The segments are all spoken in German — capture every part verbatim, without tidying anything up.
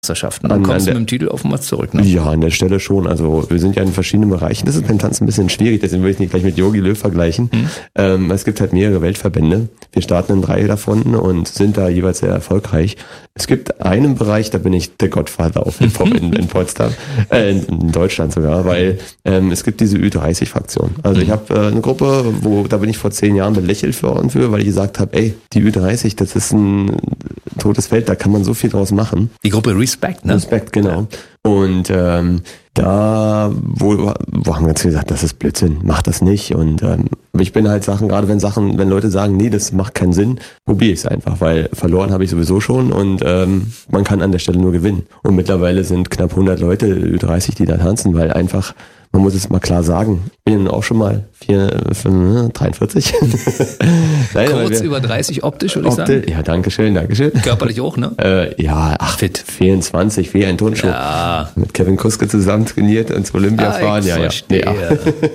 Meisterschaften. Du kommst mit dem Titel oftmals zurück, ne? Ja, an der Stelle schon. Also wir sind ja in verschiedenen Bereichen. Das ist beim Tanzen ein bisschen schwierig, deswegen will ich nicht gleich mit Jogi Löw vergleichen. Hm. Ähm, es gibt halt mehrere Weltverbände. Wir starten in drei davon und sind da jeweils sehr erfolgreich. Es gibt einen Bereich, da bin ich der Gottvater auf Hip-Hop in, in Potsdam, äh, in, in Deutschland sogar, weil ähm, es gibt diese Ü dreißig-Fraktion. Also ich habe äh, eine Gruppe, wo da bin ich vor zehn Jahren belächelt worden für, weil ich gesagt habe, ey, die Ü dreißig, das ist ein totes Feld, da kann man so viel draus machen. Die Gruppe Respect, ne? Respect, genau. Und ähm, da wo, wo haben wir jetzt gesagt, das ist Blödsinn, mach das nicht. Und ähm, ich bin halt Sachen, gerade wenn Sachen, wenn Leute sagen, nee, das macht keinen Sinn, probiere ich es einfach, weil verloren habe ich sowieso schon und ähm, man kann an der Stelle nur gewinnen. Und mittlerweile sind knapp hundert Leute, Ü dreißig, die da tanzen, weil einfach, man muss es mal klar sagen, ich bin auch schon mal vier, fünf, dreiundvierzig. Nein, kurz wir, über dreißig optisch, würde ich optisch, sagen. Ja, danke schön, danke schön. Körperlich auch, ne? Äh, ja, ach, fit. vierundzwanzig, wie ein Turnschuh. Ja. Mit Kevin Kuske zusammen trainiert und zur Olympia ah, fahren. Ja, verstehe. ja.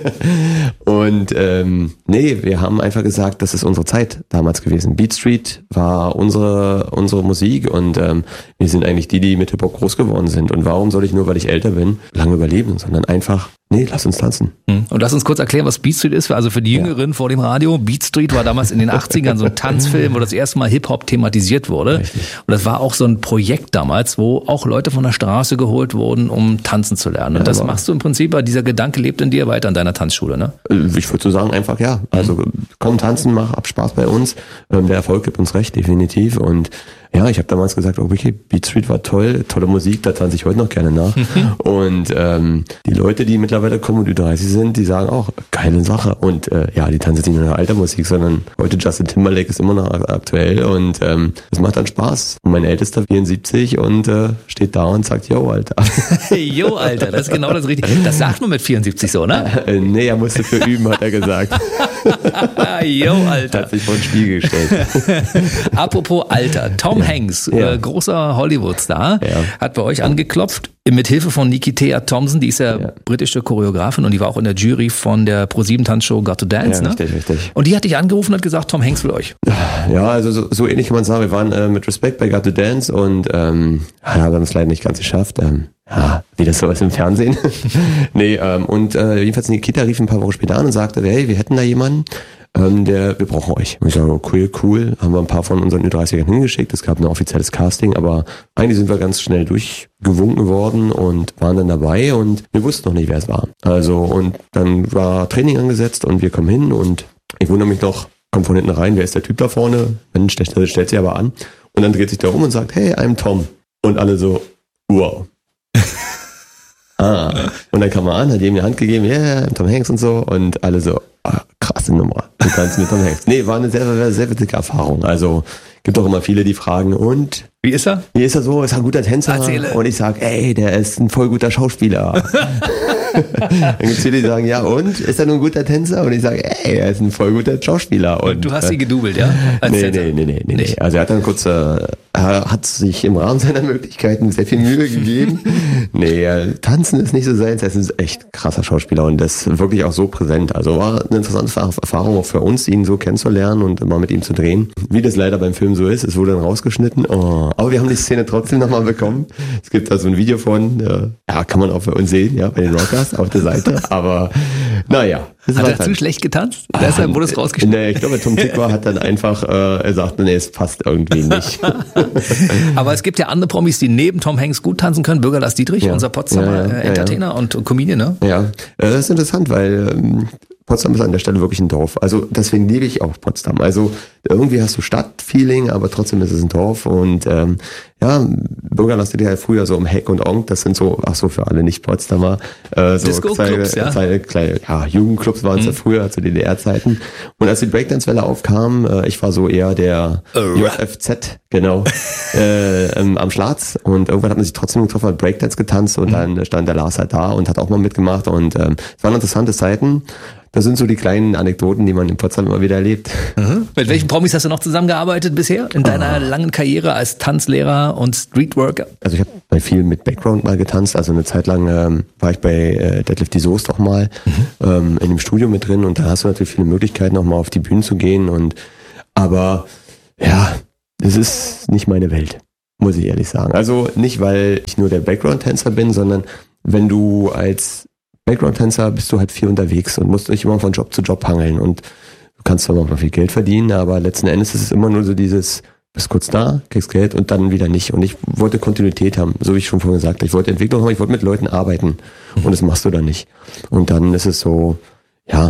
ja. Und ähm, nee, wir haben einfach gesagt, das ist unsere Zeit damals gewesen. Beat Street war unsere unsere Musik und ähm, wir sind eigentlich die, die mit Hip-Hop groß geworden sind. Und warum soll ich nur, weil ich älter bin, lange überleben, sondern einfach, nee, lass uns tanzen. Und lass uns kurz erklären, was Beat Street ist. Also für die Jüngeren ja. vor dem Radio. Beat Street war damals in den achtzigern so ein Tanzfilm, wo das erste Mal Hip-Hop thematisiert wurde. Richtig. Und das war auch so ein Projekt damals, wo auch Leute von der Straße geholt wurden, um tanzen zu lernen. Und ja, das machst du im Prinzip, weil dieser Gedanke lebt in dir weiter an deiner Tanzschule, ne? Ich würde so sagen, einfach ja. Also mhm. komm tanzen, mach, hab Spaß bei uns. Der Erfolg gibt uns recht, definitiv. Und ja, ich habe damals gesagt, okay, Beat Street war toll, tolle Musik, da tanze ich heute noch gerne nach. Mhm. Und ähm, die Leute, die mittlerweile kommen und Ü dreißig sind, die sagen auch, geile Sache. Und äh, ja, die tanzen nicht nur nach alter Musik, sondern heute Justin Timberlake ist immer noch aktuell und ähm, es macht dann Spaß. Und mein Ältester vierundsiebzig und äh, steht da und sagt, yo, Alter. Yo, Alter, das ist genau das Richtige. Das sagt man mit vierundsiebzig so, ne? Äh, nee, er musste für üben, hat er gesagt. Yo, Alter. Hat sich vor den Spiegel gestellt. Apropos Alter, Tom Hanks, ja. äh, großer Hollywood-Star, ja. hat bei euch angeklopft, mit Hilfe von Nikita Thompson, die ist ja, ja britische Choreografin und die war auch in der Jury von der Pro sieben Tanzshow Got to Dance, ja, ne? Richtig, richtig. Und die hat dich angerufen und hat gesagt, Tom Hanks will euch. Ja, also so, so ähnlich kann man sagen, wir waren äh, mit Respect bei Got to Dance und ähm, ja, haben es leider nicht ganz geschafft. Ähm, ja, wie das so ist im Fernsehen. nee, ähm, und äh, jedenfalls Nikita rief ein paar Wochen später an und sagte, hey, wir hätten da jemanden, ähm, der, wir brauchen euch. Und ich sage, cool, cool, haben wir ein paar von unseren Ü dreißigern hingeschickt, es gab ein offizielles Casting, aber eigentlich sind wir ganz schnell durchgewunken worden und waren dann dabei und wir wussten noch nicht, wer es war. Also, und dann war Training angesetzt und wir kommen hin und ich wundere mich noch, kommt von hinten rein, wer ist der Typ da vorne? Mensch, der stellt, stellt sich aber an und dann dreht sich der um und sagt, hey, I'm Tom. Und alle so, wow. ah. Und dann kam er an, hat ihm die Hand gegeben, ja, yeah, Tom Hanks und so und alle so, ah, krasse Nummer. Du kannst mit Tom Hanks. Nee, war eine sehr, sehr, sehr witzige Erfahrung. Also gibt auch immer viele, die fragen, und? Wie ist er? Wie ist er so? Ist er ein guter Tänzer? Erzähle. Und ich sage, ey, der ist ein voll guter Schauspieler. Dann gibt es viele, die sagen, ja und? Ist er nur ein guter Tänzer? Und ich sage, ey, er ist ein voll guter Schauspieler. Und, und du hast äh, sie gedoubelt, ja? Als nee, nee, nee, nee, nee, nee. Also er hat dann kurz, äh, er hat sich im Rahmen seiner Möglichkeiten sehr viel Mühe gegeben. nee, äh, tanzen ist nicht so seins, er ist ein echt krasser Schauspieler und das ist wirklich auch so präsent. Also war eine interessante Erfahrung auch für uns, ihn so kennenzulernen und mal mit ihm zu drehen. Wie das leider beim Film so ist, es wurde dann rausgeschnitten. Oh, aber wir haben die Szene trotzdem nochmal bekommen. Es gibt da so ein Video von, äh, ja, kann man auch bei uns sehen, ja, bei den Rockers auf der Seite. Aber naja. Hat er zu schlecht getanzt? Deshalb wurde es rausgeschnitten. Nee, ich glaube, Tom Tikva hat dann einfach, äh, er sagt, nee, es passt irgendwie nicht. Aber es gibt ja andere Promis, die neben Tom Hanks gut tanzen können. Bürger Lars Dietrich, ja. unser Potsdamer ja, ja, Entertainer ja, ja. und Comedian, ne? Ja, das ist interessant, weil ähm, Potsdam ist an der Stelle wirklich ein Dorf. Also deswegen liebe ich auch Potsdam. Also irgendwie hast du Stadtfeeling, aber trotzdem ist es ein Dorf. Und ähm, ja, Bürger Lars Dietrich halt früher so um Heck und Onk, das sind so, ach so, für alle Nicht-Potsdamer, äh, so Disco-Clubs, ja. kleine, kleine, ja, Jugendclubs waren es mhm. ja früher, zu D D R-Zeiten. Und als die Breakdance-Welle aufkam, äh, ich war so eher der J F Z, genau, äh, ähm, am Schlatz. Und irgendwann hat man sich trotzdem getroffen, hat Breakdance getanzt und mhm. dann stand der Lars halt da und hat auch mal mitgemacht. Und ähm, es waren interessante Zeiten. Das sind so die kleinen Anekdoten, die man in Potsdam immer wieder erlebt. Mhm. Mit welchen Promis hast du noch zusammengearbeitet bisher in deiner ah. langen Karriere als Tanzlehrer und Streetworker? Also ich habe bei vielen mit Background mal getanzt. Also eine Zeit lang ähm, war ich bei äh, Deadlift die Soest auch mal mhm. ähm, in dem Studio mit drin. Und da hast du natürlich viele Möglichkeiten, auch mal auf die Bühnen zu gehen. Und aber ja, das ist nicht meine Welt. muss ich ehrlich sagen. Also nicht, weil ich nur der Background-Tänzer bin, sondern wenn du als Background-Tänzer bist du halt viel unterwegs und musst dich immer von Job zu Job hangeln und du kannst zwar noch mal viel Geld verdienen, aber letzten Endes ist es immer nur so dieses, bist kurz da, kriegst Geld und dann wieder nicht. Und ich wollte Kontinuität haben, so wie ich schon vorhin gesagt habe. Ich wollte Entwicklung haben, ich wollte mit Leuten arbeiten und das machst du dann nicht. Und dann ist es so, ja,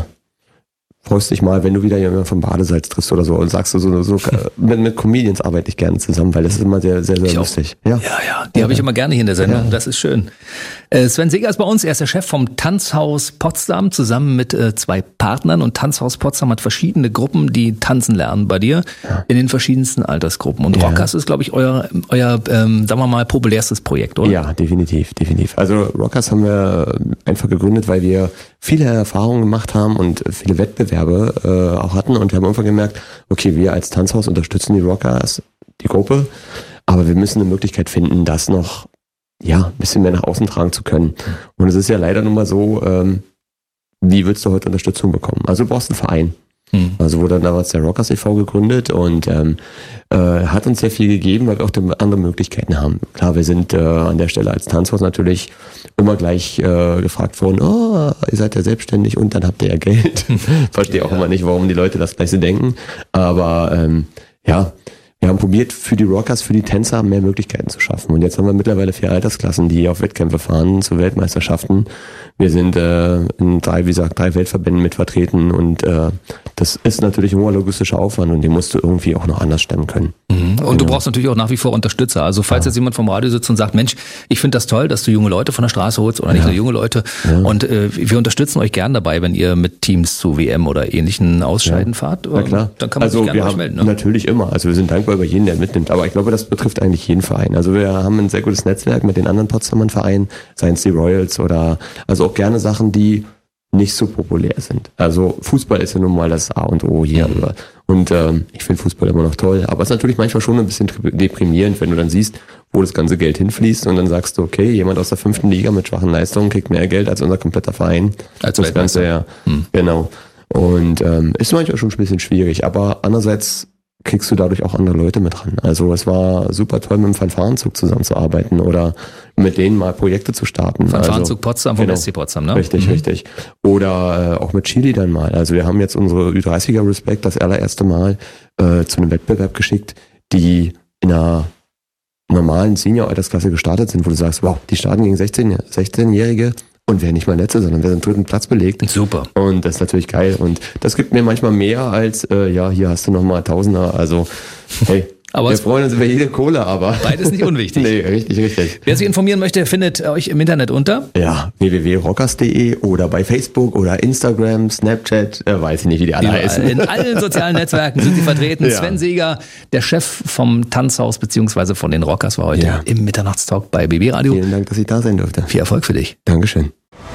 freust dich mal, wenn du wieder jemanden vom Badesalz triffst oder so und sagst du so, so mit, mit Comedians arbeite ich gerne zusammen, weil das ist immer sehr, sehr, sehr ich lustig. Ja, ja, ja die ja. habe ich immer gerne hier in der Sendung. Ja. Das ist schön. Äh, Sven Seeger ist bei uns, er ist der Chef vom Tanzhaus Potsdam, zusammen mit äh, zwei Partnern, und Tanzhaus Potsdam hat verschiedene Gruppen, die tanzen lernen bei dir, ja. in den verschiedensten Altersgruppen. Und ja. Rockers ist, glaube ich, euer, euer ähm, sagen wir mal, populärstes Projekt, oder? Ja, definitiv, definitiv. Also Rockers haben wir einfach gegründet, weil wir viele Erfahrungen gemacht haben und viele Wettbewerbe äh, auch hatten, und wir haben irgendwann gemerkt, okay, wir als Tanzhaus unterstützen die Rockers, die Gruppe, aber wir müssen eine Möglichkeit finden, das noch ja ein bisschen mehr nach außen tragen zu können. Und es ist ja leider nun mal so, ähm, wie willst du heute Unterstützung bekommen? Also du brauchst einen Verein. Hm. Also wurde dann damals der Rockers e V gegründet und ähm, äh, hat uns sehr viel gegeben, weil wir auch andere Möglichkeiten haben. Klar, wir sind äh, an der Stelle als Tanzhaus natürlich immer gleich äh, gefragt worden, oh, ihr seid ja selbstständig und dann habt ihr ja Geld. Verstehe auch ja. immer nicht, warum die Leute das gleich so denken. Aber ähm, ja, wir haben probiert, für die Rockers, für die Tänzer mehr Möglichkeiten zu schaffen. Und jetzt haben wir mittlerweile vier Altersklassen, die auf Wettkämpfe fahren, zu Weltmeisterschaften. Wir sind äh, in drei, wie gesagt, drei Weltverbänden mit vertreten, und äh, das ist natürlich ein hoher logistischer Aufwand, und den musst du irgendwie auch noch anders stemmen können. Mhm. Und genau. Du brauchst natürlich auch nach wie vor Unterstützer. Also falls ja. jetzt jemand vom Radio sitzt und sagt, Mensch, ich finde das toll, dass du junge Leute von der Straße holst, oder nicht ja. nur junge Leute, ja. und äh, wir unterstützen euch gern dabei, wenn ihr mit Teams zu W M oder ähnlichen Ausscheiden ja. fahrt. Na klar. Dann kann man also sich gerne wir bei haben euch melden. Ne? Natürlich immer. Also wir sind dankbar über jeden, der mitnimmt. Aber ich glaube, das betrifft eigentlich jeden Verein. Also wir haben ein sehr gutes Netzwerk mit den anderen Potsdamer Vereinen, seien es die Royals oder also auch gerne Sachen, die nicht so populär sind. Also Fußball ist ja nun mal das A und O hier. Mhm. Und ähm, ich finde Fußball immer noch toll. Aber es ist natürlich manchmal schon ein bisschen deprimierend, wenn du dann siehst, wo das ganze Geld hinfließt, und dann sagst du, okay, jemand aus der fünften Liga mit schwachen Leistungen kriegt mehr Geld als unser kompletter Verein. Als das Ganze, ja. Mhm. Genau. Und ähm, ist manchmal schon ein bisschen schwierig, aber andererseits kriegst du dadurch auch andere Leute mit ran. Also es war super toll, mit dem Fanfarenzug zusammenzuarbeiten oder mit denen mal Projekte zu starten. Fanfarenzug also, Potsdam vom genau. S C Potsdam, ne? Richtig, mhm. richtig. Oder äh, auch mit Chili dann mal. Also wir haben jetzt unsere Ü dreißiger Respect das allererste Mal äh, zu einem Wettbewerb geschickt, die in einer normalen Senior-Altersklasse gestartet sind, wo du sagst, wow, die starten gegen sechzehn, sechzehnjährige und wer nicht mal Letzte, sondern wer den dritten Platz belegt. Super. Und das ist natürlich geil. Und das gibt mir manchmal mehr als, äh, ja, hier hast du nochmal Tausender. Also, hey, aber wir freuen uns über jede Kohle, aber... Beides nicht unwichtig. Nee, richtig, richtig. Wer sich informieren möchte, findet euch im Internet unter? Ja, w w w punkt rockers punkt de oder bei Facebook oder Instagram, Snapchat, äh, weiß ich nicht, wie die alle heißen. In allen sozialen Netzwerken sind sie vertreten. Ja. Sven Seeger, der Chef vom Tanzhaus beziehungsweise von den Rockers, war heute ja. im Mitternachtstalk bei B B Radio. Vielen Dank, dass ich da sein durfte. Viel Erfolg für dich. Dankeschön.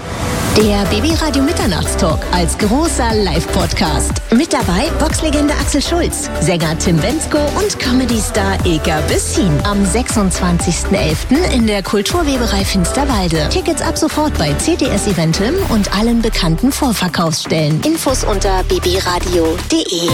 Der B B Radio Mitternachtstalk als großer Live-Podcast. Mit dabei Boxlegende Axel Schulz, Sänger Tim Bendzko und Comedy-Star Ilka Bessin. Am sechsundzwanzigsten elften in der Kulturweberei Finsterwalde. Tickets ab sofort bei C T S Eventim und allen bekannten Vorverkaufsstellen. Infos unter b b radio punkt de.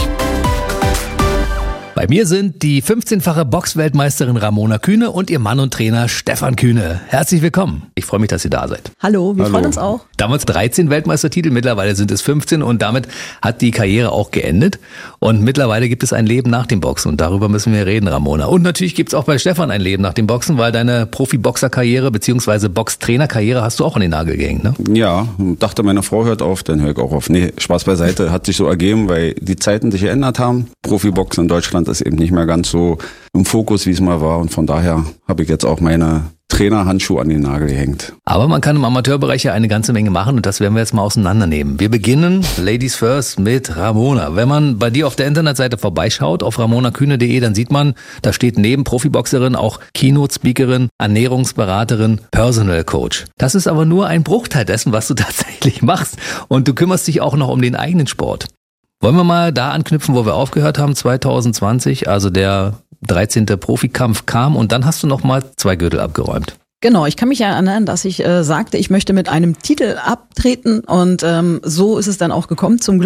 Bei mir sind die fünfzehnfache Boxweltmeisterin Ramona Kühne und ihr Mann und Trainer Stefan Kühne. Herzlich willkommen. Ich freue mich, dass ihr da seid. Hallo, wir Hallo. freuen uns auch. Damals dreizehn Weltmeistertitel, mittlerweile sind es fünfzehn, und damit hat die Karriere auch geendet. Und mittlerweile gibt es ein Leben nach dem Boxen, und darüber müssen wir reden, Ramona. Und natürlich gibt es auch bei Stefan ein Leben nach dem Boxen, weil deine Profiboxerkarriere bzw. Boxtrainerkarriere hast du auch an den Nagel gehängt, ne? Ja, dachte, meine Frau hört auf, dann höre ich auch auf. Nee, Spaß beiseite, hat sich so ergeben, weil die Zeiten sich geändert haben. Profiboxen in Deutschland ist eben nicht mehr ganz so im Fokus, wie es mal war, und von daher habe ich jetzt auch meine Trainerhandschuhe an den Nagel gehängt. Aber man kann im Amateurbereich ja eine ganze Menge machen, und das werden wir jetzt mal auseinandernehmen. Wir beginnen, Ladies First, mit Ramona. Wenn man bei dir auf der Internetseite vorbeischaut, auf ramona kühne punkt de, dann sieht man, da steht neben Profiboxerin auch Keynote-Speakerin, Ernährungsberaterin, Personal Coach. Das ist aber nur ein Bruchteil dessen, was du tatsächlich machst, und du kümmerst dich auch noch um den eigenen Sport. Wollen wir mal da anknüpfen, wo wir aufgehört haben, zwanzig zwanzig, also der dreizehnte Profikampf kam, und dann hast du noch mal zwei Gürtel abgeräumt. Genau, ich kann mich ja erinnern, dass ich äh, sagte, ich möchte mit einem Titel abtreten, und ähm, so ist es dann auch gekommen, zum Glück.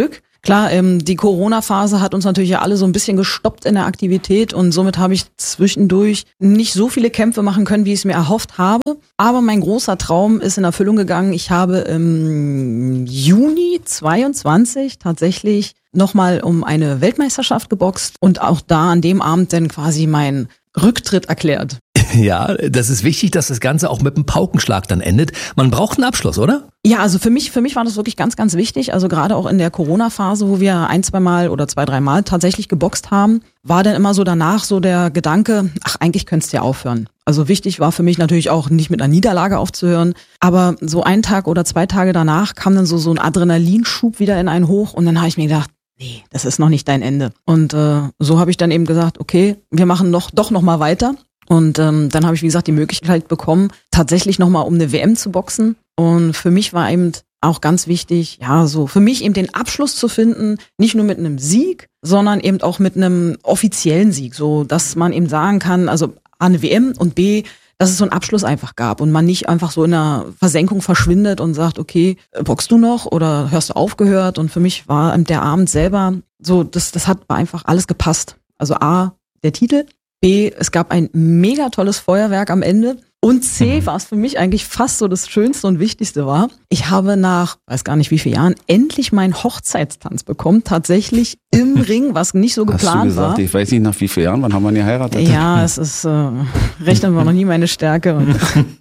Klar, ähm, die Corona-Phase hat uns natürlich ja alle so ein bisschen gestoppt in der Aktivität und somit habe ich zwischendurch nicht so viele Kämpfe machen können, wie ich es mir erhofft habe. Aber mein großer Traum ist in Erfüllung gegangen. Ich habe im Juni zweiundzwanzig tatsächlich nochmal um eine Weltmeisterschaft geboxt und auch da an dem Abend dann quasi meinen Rücktritt erklärt. Ja, das ist wichtig, dass das Ganze auch mit einem Paukenschlag dann endet. Man braucht einen Abschluss, oder? Ja, also für mich, für mich war das wirklich ganz, ganz wichtig. Also gerade auch in der Corona-Phase, wo wir ein, zwei Mal oder zwei, drei Mal tatsächlich geboxt haben, war dann immer so danach so der Gedanke, ach, eigentlich könntest du ja aufhören. Also wichtig war für mich natürlich auch nicht mit einer Niederlage aufzuhören, aber so einen Tag oder zwei Tage danach kam dann so, so ein Adrenalinschub wieder in einen hoch und dann habe ich mir gedacht, nee, das ist noch nicht dein Ende. Und äh, so habe ich dann eben gesagt, okay, wir machen noch doch noch mal weiter. Und ähm, dann habe ich, wie gesagt, die Möglichkeit bekommen, tatsächlich nochmal um eine W M zu boxen. Und für mich war eben auch ganz wichtig, ja, so für mich eben den Abschluss zu finden, nicht nur mit einem Sieg, sondern eben auch mit einem offiziellen Sieg, so dass man eben sagen kann, also A, eine W M und B, dass es so einen Abschluss einfach gab und man nicht einfach so in einer Versenkung verschwindet und sagt, okay, boxst du noch oder hörst du aufgehört? Und für mich war der Abend selber so, das, das hat einfach alles gepasst. Also A, der Titel, B, es gab ein mega tolles Feuerwerk am Ende. Und C, was für mich eigentlich fast so das Schönste und Wichtigste war, ich habe nach, weiß gar nicht wie viele Jahren, endlich meinen Hochzeitstanz bekommen, tatsächlich im Ring, was nicht so geplant war. Hast du gesagt, war. Ich weiß nicht nach wie vielen Jahren, wann haben wir geheiratet? Ja, es ist, äh, rechnen wir noch nie meine Stärke. Und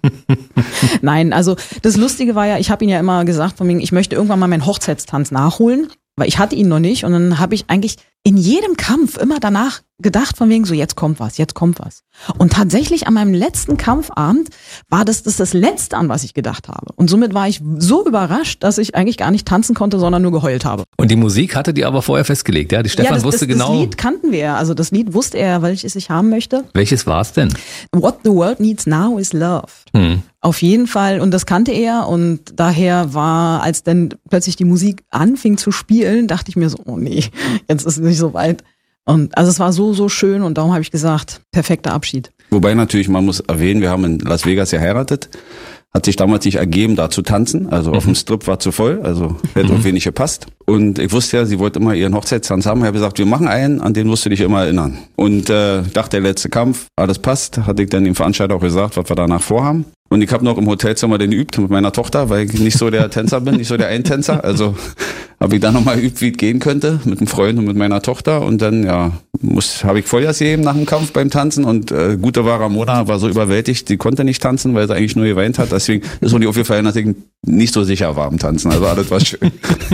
Nein, also das Lustige war ja, ich habe ihn ja immer gesagt, von wegen, ich möchte irgendwann mal meinen Hochzeitstanz nachholen, weil ich hatte ihn noch nicht und dann habe ich eigentlich in jedem Kampf immer danach gedacht von wegen so, jetzt kommt was, jetzt kommt was. Und tatsächlich an meinem letzten Kampfabend war das das, das Letzte, an was ich gedacht habe. Und somit war ich so überrascht, dass ich eigentlich gar nicht tanzen konnte, sondern nur geheult habe. Und die Musik hatte die aber vorher festgelegt, ja? Die Stefan ja, das, wusste das, genau. Das Lied kannten wir ja, also das Lied wusste er, weil ich es nicht haben möchte. Welches war es denn? What the world needs now is love. Hm. Auf jeden Fall, und das kannte er und daher war, als dann plötzlich die Musik anfing zu spielen, dachte ich mir so, oh nee, jetzt ist es nicht so weit. Und also es war so, so schön und darum habe ich gesagt, perfekter Abschied. Wobei natürlich, man muss erwähnen, wir haben in Las Vegas geheiratet. Hat sich damals nicht ergeben, da zu tanzen. Also mhm. auf dem Strip war zu voll, also hätte mhm. irgendwie nicht gepasst. Und ich wusste ja, sie wollte immer ihren Hochzeitstanz haben. Ich habe gesagt, wir machen einen, an den musst du dich immer erinnern. Und äh, dachte, der letzte Kampf, alles passt, hatte ich dann dem Veranstalter auch gesagt, was wir danach vorhaben. Und ich habe noch im Hotelzimmer den geübt mit meiner Tochter, weil ich nicht so der Tänzer bin, nicht so der Eintänzer. Also habe ich dann nochmal geübt, wie es gehen könnte, mit einem Freund und mit meiner Tochter. Und dann, ja, muss habe ich Vollgas gegeben nach dem Kampf beim Tanzen. Und äh, gute war Ramona, war so überwältigt, sie konnte nicht tanzen, weil sie eigentlich nur geweint hat. Deswegen ist mir nicht aufgefallen, dass ich nicht so sicher war am Tanzen. Also alles war schön.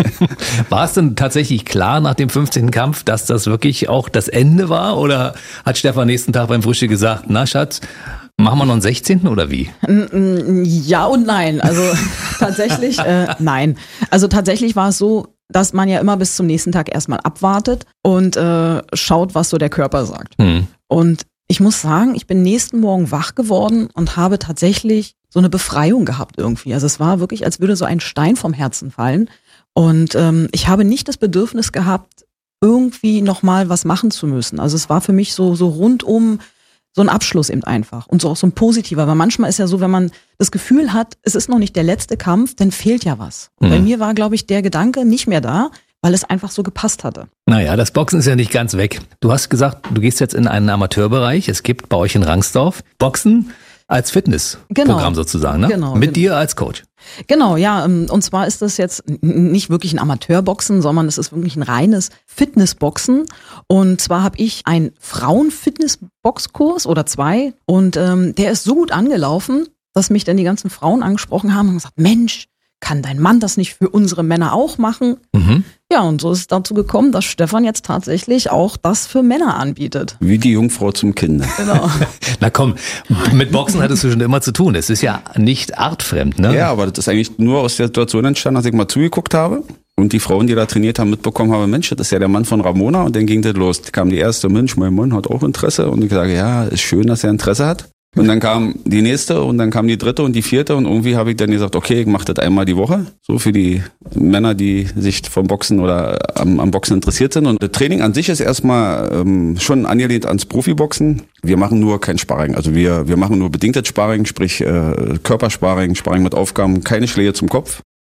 War es denn tatsächlich klar nach dem fünfzehnten Kampf, dass das wirklich auch das Ende war? Oder hat Stefan nächsten Tag beim Frühstück gesagt, na Schatz, machen wir noch einen sechzehnten oder wie? Ja und nein. Also tatsächlich, äh, nein. Also tatsächlich war es so, dass man ja immer bis zum nächsten Tag erstmal abwartet und äh, schaut, was so der Körper sagt. Hm. Und ich muss sagen, ich bin nächsten Morgen wach geworden und habe tatsächlich so eine Befreiung gehabt irgendwie. Also es war wirklich, als würde so ein Stein vom Herzen fallen. Und ähm, ich habe nicht das Bedürfnis gehabt, irgendwie nochmal was machen zu müssen. Also es war für mich so, so rundum so ein Abschluss eben einfach und so auch so ein positiver, weil manchmal ist ja so, wenn man das Gefühl hat, es ist noch nicht der letzte Kampf, dann fehlt ja was. Und mhm. bei mir war, glaube ich, der Gedanke nicht mehr da, weil es einfach so gepasst hatte. Naja, das Boxen ist ja nicht ganz weg. Du hast gesagt, du gehst jetzt in einen Amateurbereich. Es gibt bei euch in Rangsdorf Boxen als Fitnessprogramm genau. sozusagen, ne? Genau, mit genau. dir als Coach. Genau, ja, und zwar ist das jetzt nicht wirklich ein Amateurboxen, sondern es ist wirklich ein reines Fitnessboxen. Und zwar habe ich einen Frauen-Fitness-Boxkurs oder zwei und ähm, der ist so gut angelaufen, dass mich dann die ganzen Frauen angesprochen haben und gesagt, Mensch, kann dein Mann das nicht für unsere Männer auch machen? Mhm. Ja, und so ist es dazu gekommen, dass Stefan jetzt tatsächlich auch das für Männer anbietet. Wie die Jungfrau zum Kind. Genau. Na komm, mit Boxen hattest du schon immer zu tun. Es ist ja nicht artfremd, ne? Ja, aber das ist eigentlich nur aus der Situation entstanden, dass ich mal zugeguckt habe und die Frauen, die da trainiert haben, mitbekommen haben, Mensch, das ist ja der Mann von Ramona. Und dann ging das los. Da kam die erste, Mensch, mein Mann hat auch Interesse. Und ich sage, ja, ist schön, dass er Interesse hat. Und dann kam die nächste und dann kam die dritte und die vierte und irgendwie habe ich dann gesagt, okay, ich mache das einmal die Woche, so für die Männer, die sich vom Boxen oder am, am Boxen interessiert sind. Und das Training an sich ist erstmal ähm, schon angelehnt ans Profiboxen. Wir machen nur kein Sparring, also wir wir machen nur bedingtes Sparring, sprich äh, Körpersparring, Sparring mit Aufgaben, keine Schläge zum Kopf.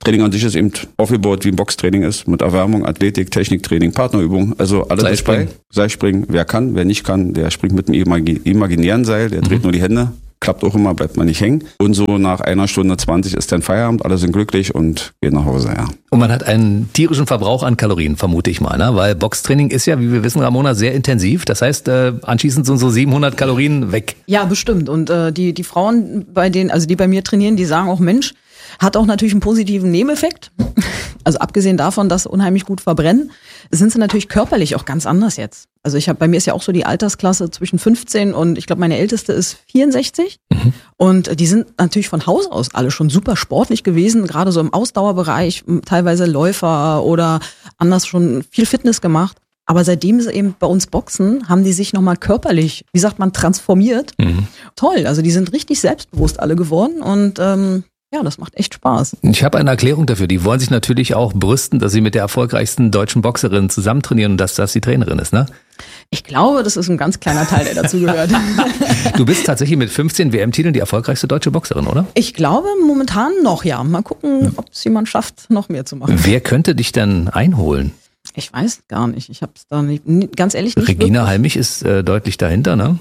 Training an sich ist eben aufgebaut, wie ein Boxtraining ist, mit Erwärmung, Athletik, Techniktraining, Partnerübung, also alles ist bei. Seilspringen, wer kann, wer nicht kann, der springt mit einem imagi- imaginären Seil, der dreht mhm. nur die Hände, klappt auch immer, bleibt man nicht hängen. Und so nach einer Stunde zwanzig ist dann Feierabend, alle sind glücklich und gehen nach Hause, ja. Und man hat einen tierischen Verbrauch an Kalorien, vermute ich mal, ne? Weil Boxtraining ist ja, wie wir wissen, Ramona, sehr intensiv. Das heißt, äh, anschließend sind so siebenhundert Kalorien weg. Ja, bestimmt. Und äh, die die Frauen, bei denen, also die bei mir trainieren, die sagen auch, Mensch, hat auch natürlich einen positiven Nebeneffekt. Also abgesehen davon, dass sie unheimlich gut verbrennen, sind sie natürlich körperlich auch ganz anders jetzt. Also ich habe, bei mir ist ja auch so die Altersklasse zwischen fünfzehn und ich glaube, meine älteste ist vierundsechzig. Mhm. Und die sind natürlich von Haus aus alle schon super sportlich gewesen, gerade so im Ausdauerbereich, teilweise Läufer oder anders schon viel Fitness gemacht. Aber seitdem sie eben bei uns boxen, haben die sich nochmal körperlich, wie sagt man, transformiert. Mhm. Toll, also die sind richtig selbstbewusst alle geworden und ähm, ja, das macht echt Spaß. Ich habe eine Erklärung dafür. Die wollen sich natürlich auch brüsten, dass sie mit der erfolgreichsten deutschen Boxerin zusammen trainieren und dass das die Trainerin ist, ne? Ich glaube, das ist ein ganz kleiner Teil, der dazu gehört. Du bist tatsächlich mit fünfzehn W M-Titeln die erfolgreichste deutsche Boxerin, oder? Ich glaube momentan noch, ja. Mal gucken, ja. ob es jemand schafft, noch mehr zu machen. Wer könnte dich denn einholen? Ich weiß gar nicht. Ich habe es da nicht, ganz ehrlich nicht. Regina wirklich. Halmich ist äh, deutlich dahinter, ne?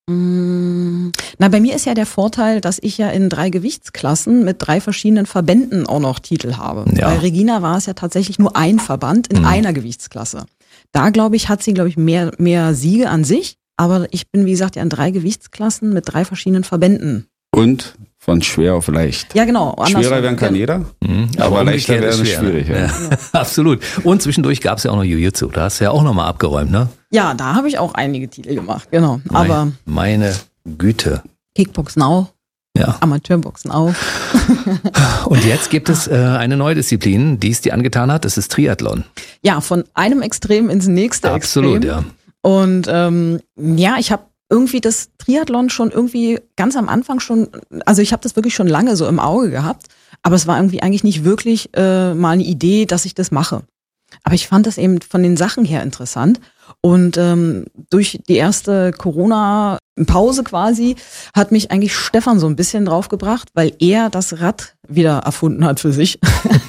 Na, bei mir ist ja der Vorteil, dass ich ja in drei Gewichtsklassen mit drei verschiedenen Verbänden auch noch Titel habe. Ja. Bei Regina war es ja tatsächlich nur ein Verband in mhm. einer Gewichtsklasse. Da, glaube ich, hat sie, glaube ich, mehr, mehr Siege an sich. Aber ich bin, wie gesagt, ja in drei Gewichtsklassen mit drei verschiedenen Verbänden. Und von schwer auf leicht. Ja, genau. Schwerer werden kann jeder, mhm. aber, aber leichter wäre schwierig. Ja. Ja. Absolut. Und zwischendurch gab es ja auch noch Jiu-Jitsu. Da hast du ja auch nochmal abgeräumt, ne? Ja, da habe ich auch einige Titel gemacht, genau. Aber meine Güte. Kickboxen auch. Ja. Amateurboxen auch. Und jetzt gibt es äh, eine neue Disziplin, die es dir angetan hat. Das ist Triathlon. Ja, von einem Extrem ins nächste Absolut, Extrem. Absolut, ja. Und ähm, ja, ich habe irgendwie das Triathlon schon irgendwie ganz am Anfang schon, also ich habe das wirklich schon lange so im Auge gehabt, aber es war irgendwie eigentlich nicht wirklich äh, mal eine Idee, dass ich das mache. Aber ich fand das eben von den Sachen her interessant. Und ähm, durch die erste Corona-Pause quasi hat mich eigentlich Stefan so ein bisschen draufgebracht, weil er das Rad wieder erfunden hat für sich.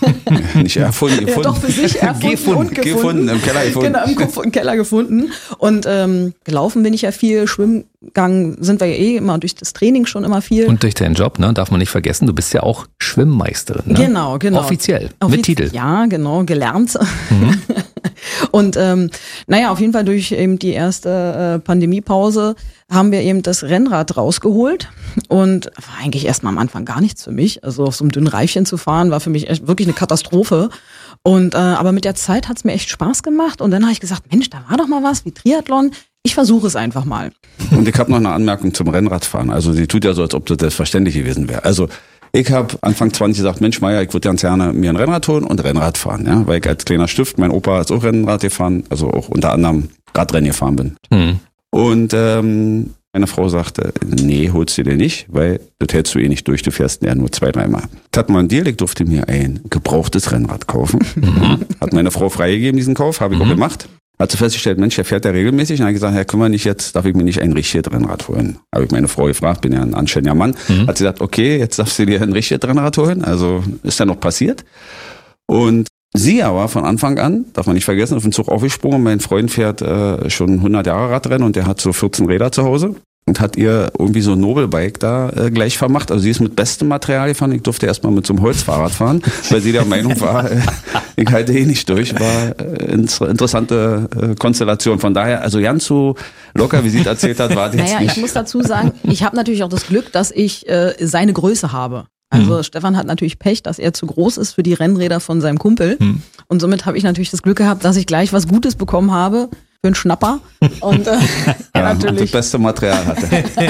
Nicht erfunden, gefunden. Ja, doch für sich erfunden gefunden, und gefunden. Gefunden, im Keller gefunden. Genau, im Keller gefunden. Und ähm, gelaufen bin ich ja viel, Schwimmen gegangen sind wir ja eh immer durch das Training schon immer viel. Und durch deinen Job, ne, darf man nicht vergessen, du bist ja auch Schwimmmeisterin. Ne? Genau, genau. Offiziell, Offiz- mit Titel. Ja, genau, gelernt. Mhm. Und ähm, naja, auf jeden Fall durch eben die erste äh, Pandemiepause haben wir eben das Rennrad rausgeholt und war eigentlich erstmal am Anfang gar nichts für mich. Also auf so einem dünnen Reifchen zu fahren war für mich echt wirklich eine Katastrophe. Und äh, aber mit der Zeit hat's mir echt Spaß gemacht und dann habe ich gesagt, Mensch, da war doch mal was wie Triathlon. Ich versuche es einfach mal. Und ich habe noch eine Anmerkung zum Rennradfahren. Also sie tut ja so, als ob das selbstverständlich gewesen wäre. Also ich habe Anfang zwanzig gesagt, Mensch Meier, ich würde ganz gerne mir ein Rennrad holen und Rennrad fahren, ja, weil ich als kleiner Stift, mein Opa ist auch Rennrad gefahren, also auch unter anderem Radrennen gefahren bin. Mhm. Und ähm, meine Frau sagte, nee, holst du dir nicht, weil das hältst du eh nicht durch, du fährst ja nur zwei, dreimal. Das hat mal ein Deal, ich durfte mir ein gebrauchtes Rennrad kaufen. Mhm. Hat meine Frau freigegeben, diesen Kauf, habe ich mhm. auch gemacht. Hat so festgestellt, Mensch, der fährt ja regelmäßig. Und hat gesagt, Herr, können wir nicht jetzt, darf ich mir nicht ein richtiges Rennrad holen? Habe ich meine Frau gefragt, bin ja ein anständiger Mann. Mhm. Hat sie gesagt, okay, jetzt darfst du dir ein richtiges Rennrad holen. Also ist ja noch passiert. Und sie aber von Anfang an, darf man nicht vergessen, auf den Zug aufgesprungen. Mein Freund fährt äh, schon hundert Jahre Radrennen und der hat so vierzehn Räder zu Hause. Und hat ihr irgendwie so ein Nobelbike da äh, gleich vermacht. Also sie ist mit bestem Material gefahren. Ich durfte erstmal mit so einem Holzfahrrad fahren, weil sie der Meinung war, äh, ich halte eh nicht durch. War äh, inter- interessante äh, Konstellation. Von daher, also ganz so locker, wie sie es erzählt hat, war das jetzt naja, nicht. Ich muss dazu sagen, ich habe natürlich auch das Glück, dass ich äh, seine Größe habe. Also mhm. Stefan hat natürlich Pech, dass er zu groß ist für die Rennräder von seinem Kumpel. Mhm. Und somit habe ich natürlich das Glück gehabt, dass ich gleich was Gutes bekommen habe. Für einen Schnapper und äh, ja, natürlich und das beste Material hatte.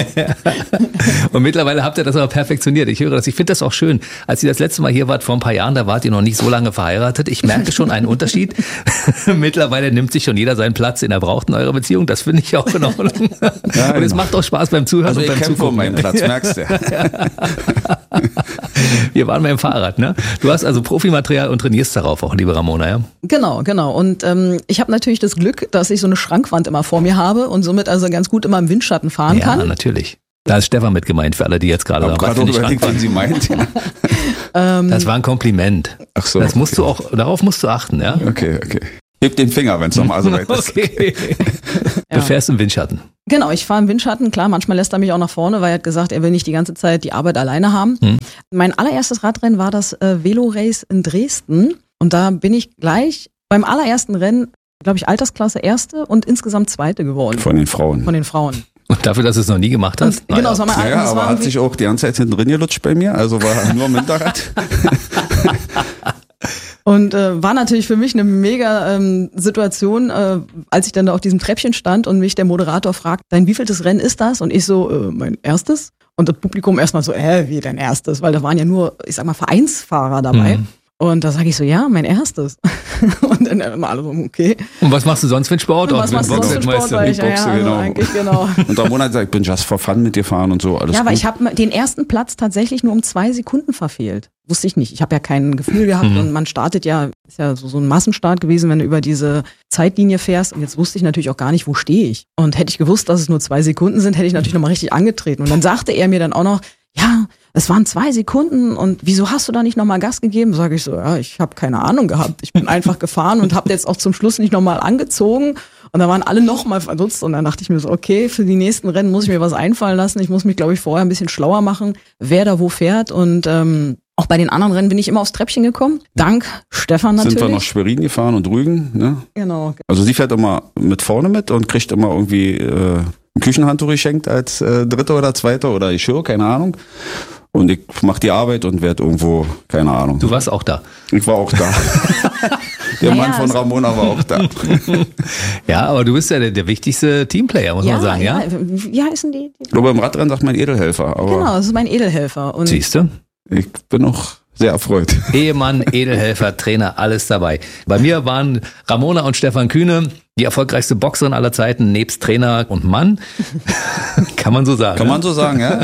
Und mittlerweile habt ihr das aber perfektioniert. Ich höre das, ich finde das auch schön. Als ihr das letzte Mal hier wart, vor ein paar Jahren, da wart ihr noch nicht so lange verheiratet. Ich merke schon einen Unterschied. Mittlerweile nimmt sich schon jeder seinen Platz, den er braucht in eurer Beziehung. Das finde ich auch in Ordnung. Ja, und es macht auch Spaß beim Zuhören also und beim Zugucken. Ich kämpfe um meinen Platz, merkst du. Wir waren beim Fahrrad, ne? Du hast also Profimaterial und trainierst darauf auch, liebe Ramona, ja? Genau, genau. Und ähm, ich habe natürlich das Glück, dass ich so eine Schrankwand immer vor mir habe und somit also ganz gut immer im Windschatten fahren ja, kann. Ja, natürlich. Da ist Stefan mit gemeint, für alle, die jetzt gerade da gerade überlegt, wen sie meint. Das war ein Kompliment. Ach so. Das musst du auch, darauf musst du achten, ja? Okay, okay. Heb den Finger, wenn es nochmal so weit ist. Okay. Ja. Du fährst im Windschatten. Genau, ich fahre im Windschatten. Klar, manchmal lässt er mich auch nach vorne, weil er hat gesagt, er will nicht die ganze Zeit die Arbeit alleine haben. Hm. Mein allererstes Radrennen war das äh, Velo-Race in Dresden. Und da bin ich gleich beim allerersten Rennen, glaube ich, Altersklasse Erste und insgesamt Zweite geworden. Von den Frauen. Von den Frauen. Und dafür, dass du es noch nie gemacht hast? Und, genau, das war mein naja, das aber war hat sich auch die ganze Zeit hinten drin gelutscht bei mir, also war nur im Hinterrad. Und äh, war natürlich für mich eine mega ähm, Situation, äh, als ich dann da auf diesem Treppchen stand und mich der Moderator fragt, dein wievieltes Rennen ist das? Und ich so, äh, mein erstes. Und das Publikum erstmal so, äh, wie dein erstes? Weil da waren ja nur, ich sag mal, Vereinsfahrer dabei. Mhm. Und da sage ich so, ja, mein erstes. Und dann immer alle so, okay. Und was machst du sonst für einen Sport? Und was machst du sonst für einen Sport? Weil ich, ja, ja, also genau. eigentlich genau. Und da Monat gesagt, ich bin just for fun mit dir fahren und so, alles Ja, aber gut. ich habe den ersten Platz tatsächlich nur um zwei Sekunden verfehlt. Wusste ich nicht. Ich habe ja kein Gefühl gehabt mhm. und man startet ja, ist ja so, so ein Massenstart gewesen, wenn du über diese Zeitlinie fährst. Und jetzt wusste ich natürlich auch gar nicht, wo stehe ich. Und hätte ich gewusst, dass es nur zwei Sekunden sind, hätte ich natürlich nochmal richtig angetreten. Und dann sagte er mir dann auch noch, ja, es waren zwei Sekunden und wieso hast du da nicht nochmal Gas gegeben? Sage ich so, ja, ich habe keine Ahnung gehabt. Ich bin einfach gefahren und habe jetzt auch zum Schluss nicht nochmal angezogen. Und da waren alle nochmal verdutzt und dann dachte ich mir so, okay, für die nächsten Rennen muss ich mir was einfallen lassen. Ich muss mich, glaube ich, vorher ein bisschen schlauer machen, wer da wo fährt. Und ähm, auch bei den anderen Rennen bin ich immer aufs Treppchen gekommen. Dank Stefan natürlich. Sind wir nach Schwerin gefahren und Rügen, ne? Genau. Also sie fährt immer mit vorne mit und kriegt immer irgendwie äh, ein Küchenhandtuch geschenkt als äh, Dritter oder Zweiter oder Geschirr, keine Ahnung. Und ich mache die Arbeit und werde irgendwo, keine Ahnung. Du warst auch da. Ich war auch da. Der naja, Mann von Ramona war auch da. Ja, aber du bist ja der, der wichtigste Teamplayer, muss ja, man sagen, ja? ja? Wie heißen die? Ich glaube, im Radrennen sagt man Edelhelfer. Aber genau, das ist mein Edelhelfer. Und siehst du? Ich bin auch sehr erfreut. Ehemann, Edelhelfer, Trainer, alles dabei. Bei mir waren Ramona und Stefan Kühne, die erfolgreichste Boxerin aller Zeiten, nebst Trainer und Mann. Kann man so sagen. Kann ne? man so sagen, ja.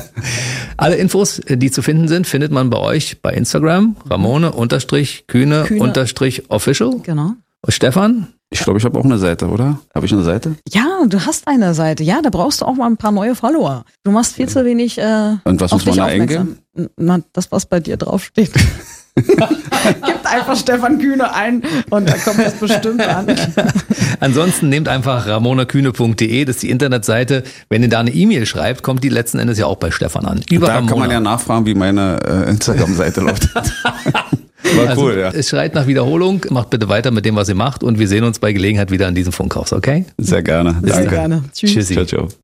Alle Infos, die zu finden sind, findet man bei euch bei Instagram. Ramone unterstrich Kühne, Kühne unterstrich official. Genau. Und Stefan? Ich glaube, ich habe auch eine Seite, oder? Habe ich eine Seite? Ja, du hast eine Seite. Ja, da brauchst du auch mal ein paar neue Follower. Du machst viel zu wenig äh, Und was auf muss man dich da aufmerksam. Na, das, was bei dir draufsteht. Gibt einfach Stefan Kühne ein und da kommt das bestimmt an. Ansonsten nehmt einfach ramonakühne punkt de, das ist die Internetseite. Wenn ihr da eine E-Mail schreibt, kommt die letzten Endes ja auch bei Stefan an. Über da Ramona. kann man ja nachfragen, wie meine äh, Instagram-Seite läuft. War also, cool, ja. Es schreit nach Wiederholung. Macht bitte weiter mit dem, was ihr macht. Und wir sehen uns bei Gelegenheit wieder an diesem Funkhaus, okay? Sehr gerne. Sehr Danke. gerne. Tschüss. Tschüssi. Ciao, ciao.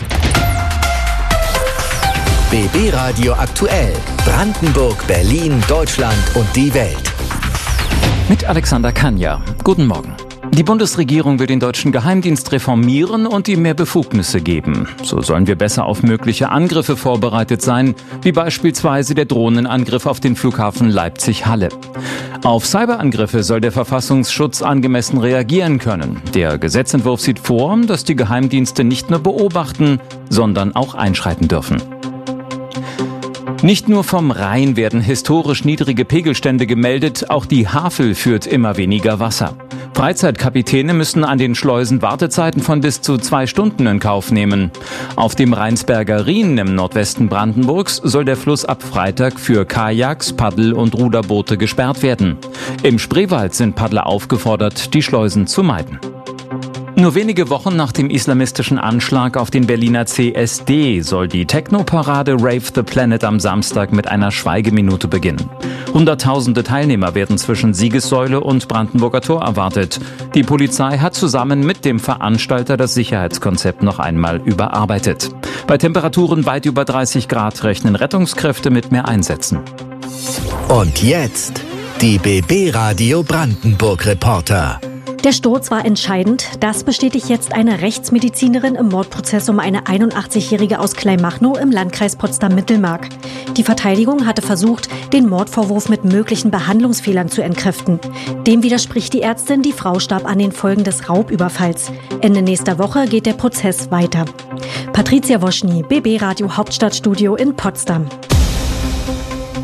B B Radio aktuell. Brandenburg, Berlin, Deutschland und die Welt. Mit Alexander Kanja. Guten Morgen. Die Bundesregierung will den deutschen Geheimdienst reformieren und ihm mehr Befugnisse geben. So sollen wir besser auf mögliche Angriffe vorbereitet sein, wie beispielsweise der Drohnenangriff auf den Flughafen Leipzig-Halle. Auf Cyberangriffe soll der Verfassungsschutz angemessen reagieren können. Der Gesetzentwurf sieht vor, dass die Geheimdienste nicht nur beobachten, sondern auch einschreiten dürfen. Nicht nur vom Rhein werden historisch niedrige Pegelstände gemeldet, auch die Havel führt immer weniger Wasser. Freizeitkapitäne müssen an den Schleusen Wartezeiten von bis zu zwei Stunden in Kauf nehmen. Auf dem Rheinsberger Rhin im Nordwesten Brandenburgs soll der Fluss ab Freitag für Kajaks, Paddel- und Ruderboote gesperrt werden. Im Spreewald sind Paddler aufgefordert, die Schleusen zu meiden. Nur wenige Wochen nach dem islamistischen Anschlag auf den Berliner C S D soll die Techno-Parade Rave the Planet am Samstag mit einer Schweigeminute beginnen. Hunderttausende Teilnehmer werden zwischen Siegessäule und Brandenburger Tor erwartet. Die Polizei hat zusammen mit dem Veranstalter das Sicherheitskonzept noch einmal überarbeitet. Bei Temperaturen weit über dreißig Grad rechnen Rettungskräfte mit mehr Einsätzen. Und jetzt die B B Radio Brandenburg Reporter. Der Sturz war entscheidend. Das bestätigt jetzt eine Rechtsmedizinerin im Mordprozess um eine einundachtzigjährige aus Kleinmachnow im Landkreis Potsdam-Mittelmark. Die Verteidigung hatte versucht, den Mordvorwurf mit möglichen Behandlungsfehlern zu entkräften. Dem widerspricht die Ärztin, die Frau starb an den Folgen des Raubüberfalls. Ende nächster Woche geht der Prozess weiter. Patricia Woschny, B B Radio Hauptstadtstudio in Potsdam.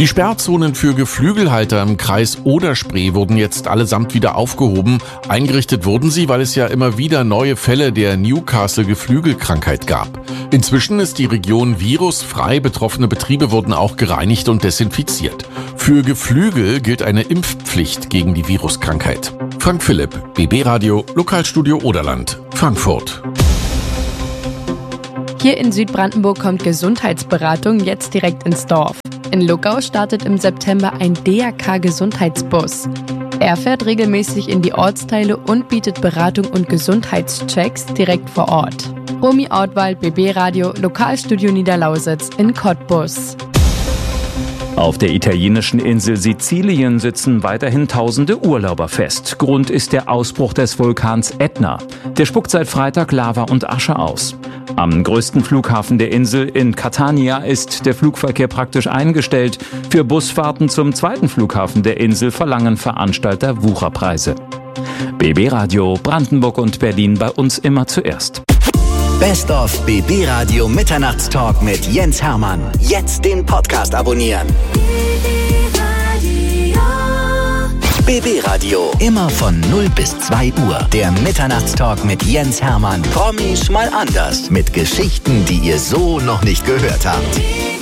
Die Sperrzonen für Geflügelhalter im Kreis Oder-Spree wurden jetzt allesamt wieder aufgehoben. Eingerichtet wurden sie, weil es ja immer wieder neue Fälle der Newcastle-Geflügelkrankheit gab. Inzwischen ist die Region virusfrei. Betroffene Betriebe wurden auch gereinigt und desinfiziert. Für Geflügel gilt eine Impfpflicht gegen die Viruskrankheit. Frank Philipp, B B Radio, Lokalstudio Oderland, Frankfurt. Hier in Südbrandenburg kommt Gesundheitsberatung jetzt direkt ins Dorf. In Luckau startet im September ein D R K-Gesundheitsbus. Er fährt regelmäßig in die Ortsteile und bietet Beratung und Gesundheitschecks direkt vor Ort. Romy Ortwald, B B Radio, Lokalstudio Niederlausitz in Cottbus. Auf der italienischen Insel Sizilien sitzen weiterhin tausende Urlauber fest. Grund ist der Ausbruch des Vulkans Ätna. Der spuckt seit Freitag Lava und Asche aus. Am größten Flughafen der Insel in Catania ist der Flugverkehr praktisch eingestellt. Für Busfahrten zum zweiten Flughafen der Insel verlangen Veranstalter Wucherpreise. B B Radio Brandenburg und Berlin, bei uns immer zuerst. Best of B B Radio Mitternachtstalk mit Jens Hermann. Jetzt den Podcast abonnieren. B B Radio. Immer von null bis zwei Uhr. Der Mitternachtstalk mit Jens Hermann. Promis mal anders. Mit Geschichten, die ihr so noch nicht gehört habt.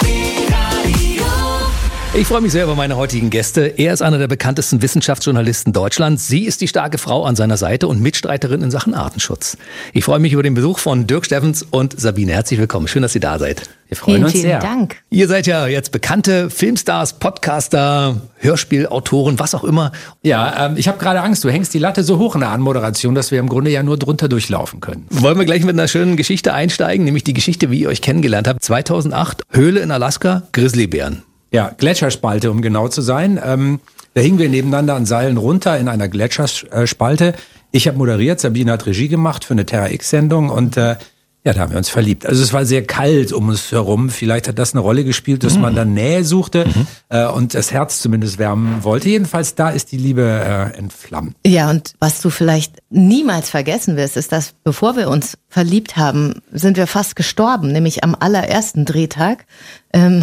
Ich freue mich sehr über meine heutigen Gäste. Er ist einer der bekanntesten Wissenschaftsjournalisten Deutschlands. Sie ist die starke Frau an seiner Seite und Mitstreiterin in Sachen Artenschutz. Ich freue mich über den Besuch von Dirk Steffens und Sabine. Herzlich willkommen. Schön, dass Sie da seid. Wir freuen vielen, uns vielen sehr. Dank. Ihr seid ja jetzt bekannte Filmstars, Podcaster, Hörspielautoren, was auch immer. Ja, ähm, ich habe gerade Angst. Du hängst die Latte so hoch in der Anmoderation, dass wir im Grunde ja nur drunter durchlaufen können. Wollen wir gleich mit einer schönen Geschichte einsteigen, nämlich die Geschichte, wie ihr euch kennengelernt habt. zweitausendacht, Höhle in Alaska, Grizzlybären. Ja, Gletscherspalte, um genau zu sein. Ähm, da hingen wir nebeneinander an Seilen runter in einer Gletscherspalte. Ich habe moderiert, Sabine hat Regie gemacht für eine Terra X-Sendung und äh, ja, da haben wir uns verliebt. Also es war sehr kalt um uns herum. Vielleicht hat das eine Rolle gespielt, dass mhm. man dann Nähe suchte mhm. äh, und das Herz zumindest wärmen wollte. Jedenfalls, da ist die Liebe äh, entflammt. Ja, und was du vielleicht niemals vergessen wirst, ist, dass bevor wir uns verliebt haben, sind wir fast gestorben, nämlich am allerersten Drehtag. Ähm,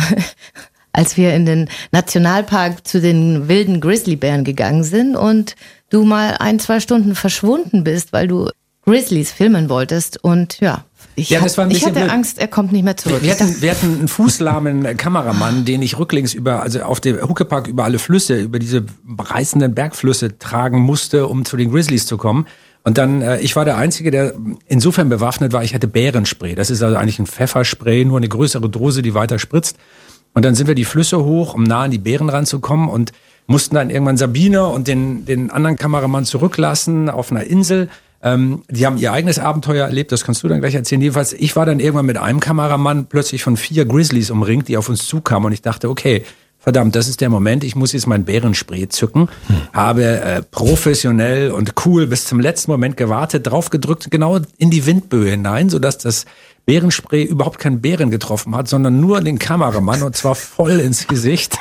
als wir in den Nationalpark zu den wilden Grizzlybären gegangen sind und du mal ein, zwei Stunden verschwunden bist, weil du Grizzlies filmen wolltest. Und ja, ich, ja, das war ein ich hatte blöd. Angst, er kommt nicht mehr zurück. Wir hatten, wir hatten einen fußlahmen Kameramann, den ich rücklings über, also auf dem Huckepack über alle Flüsse, über diese reißenden Bergflüsse tragen musste, um zu den Grizzlies zu kommen. Und dann, äh, ich war der Einzige, der insofern bewaffnet war, ich hatte Bärenspray. Das ist also eigentlich ein Pfefferspray, nur eine größere Dose, die weiter spritzt. Und dann sind wir die Flüsse hoch, um nah an die Bären ranzukommen und mussten dann irgendwann Sabine und den, den anderen Kameramann zurücklassen auf einer Insel. Ähm, die haben ihr eigenes Abenteuer erlebt, das kannst du dann gleich erzählen. Jedenfalls, ich war dann irgendwann mit einem Kameramann plötzlich von vier Grizzlies umringt, die auf uns zukamen und ich dachte, okay, verdammt, das ist der Moment, ich muss jetzt mein Bärenspray zücken. Hm. Habe äh, professionell und cool bis zum letzten Moment gewartet, drauf gedrückt, genau in die Windböe hinein, sodass das Bärenspray überhaupt keinen Bären getroffen hat, sondern nur den Kameramann und zwar voll ins Gesicht.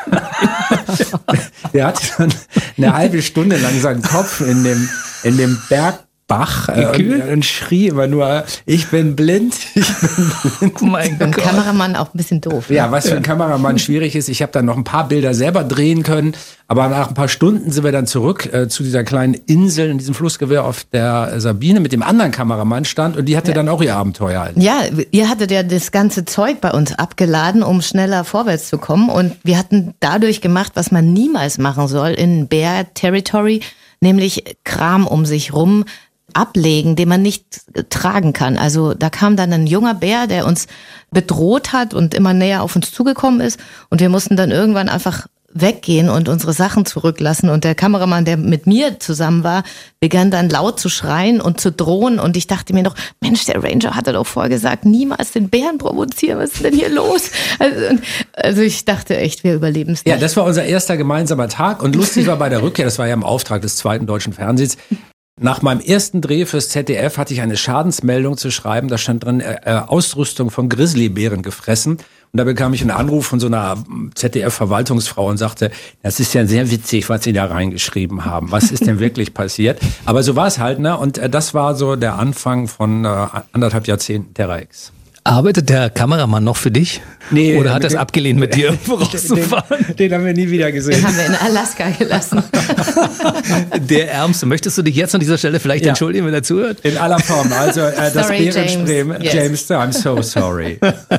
Der hat dann eine halbe Stunde lang seinen Kopf in dem, in dem Bergbach äh, und, und schrie immer nur, ich bin blind, ich bin blind. Oh mein Gott. Ein Kameramann auch ein bisschen doof. Ja, was für ein Kameramann schwierig ist. Ich habe dann noch ein paar Bilder selber drehen können, aber nach ein paar Stunden sind wir dann zurück äh, zu dieser kleinen Insel in diesem Flussgewehr, auf der Sabine mit dem anderen Kameramann stand und die hatte ja dann auch ihr Abenteuer. Ja, ihr hattet ja das ganze Zeug bei uns abgeladen, um schneller vorwärts zu kommen und wir hatten dadurch gemacht, was man niemals machen soll in Bear Territory, nämlich Kram um sich rum ablegen, den man nicht tragen kann. Also da kam dann ein junger Bär, der uns bedroht hat und immer näher auf uns zugekommen ist und wir mussten dann irgendwann einfach weggehen und unsere Sachen zurücklassen und der Kameramann, der mit mir zusammen war, begann dann laut zu schreien und zu drohen und ich dachte mir noch, Mensch, der Ranger hatte doch vorher gesagt, niemals den Bären provozieren, was ist denn hier los? Also, also ich dachte echt, wir überleben es nicht. Ja, das war unser erster gemeinsamer Tag und lustig war bei der Rückkehr, das war ja im Auftrag des zweiten deutschen Fernsehens, nach meinem ersten Dreh fürs Z D F hatte ich eine Schadensmeldung zu schreiben, da stand drin, äh, Ausrüstung von Grizzlybären gefressen. Und da bekam ich einen Anruf von so einer Z D F-Verwaltungsfrau und sagte, das ist ja sehr witzig, was Sie da reingeschrieben haben. Was ist denn wirklich passiert? Aber so war es halt, ne? Und äh, das war so der Anfang von äh, anderthalb Jahrzehnten Terra X. Arbeitet der Kameramann noch für dich? Nee, Oder hat er es den, abgelehnt, mit dir rauszufahren? Den, den haben wir nie wieder gesehen. Den haben wir in Alaska gelassen. Der Ärmste. Möchtest du dich jetzt an dieser Stelle vielleicht Ja. entschuldigen, wenn er zuhört? In aller Form. Also äh, das Sorry, Bärenspray, James. Yes. James, I'm so sorry.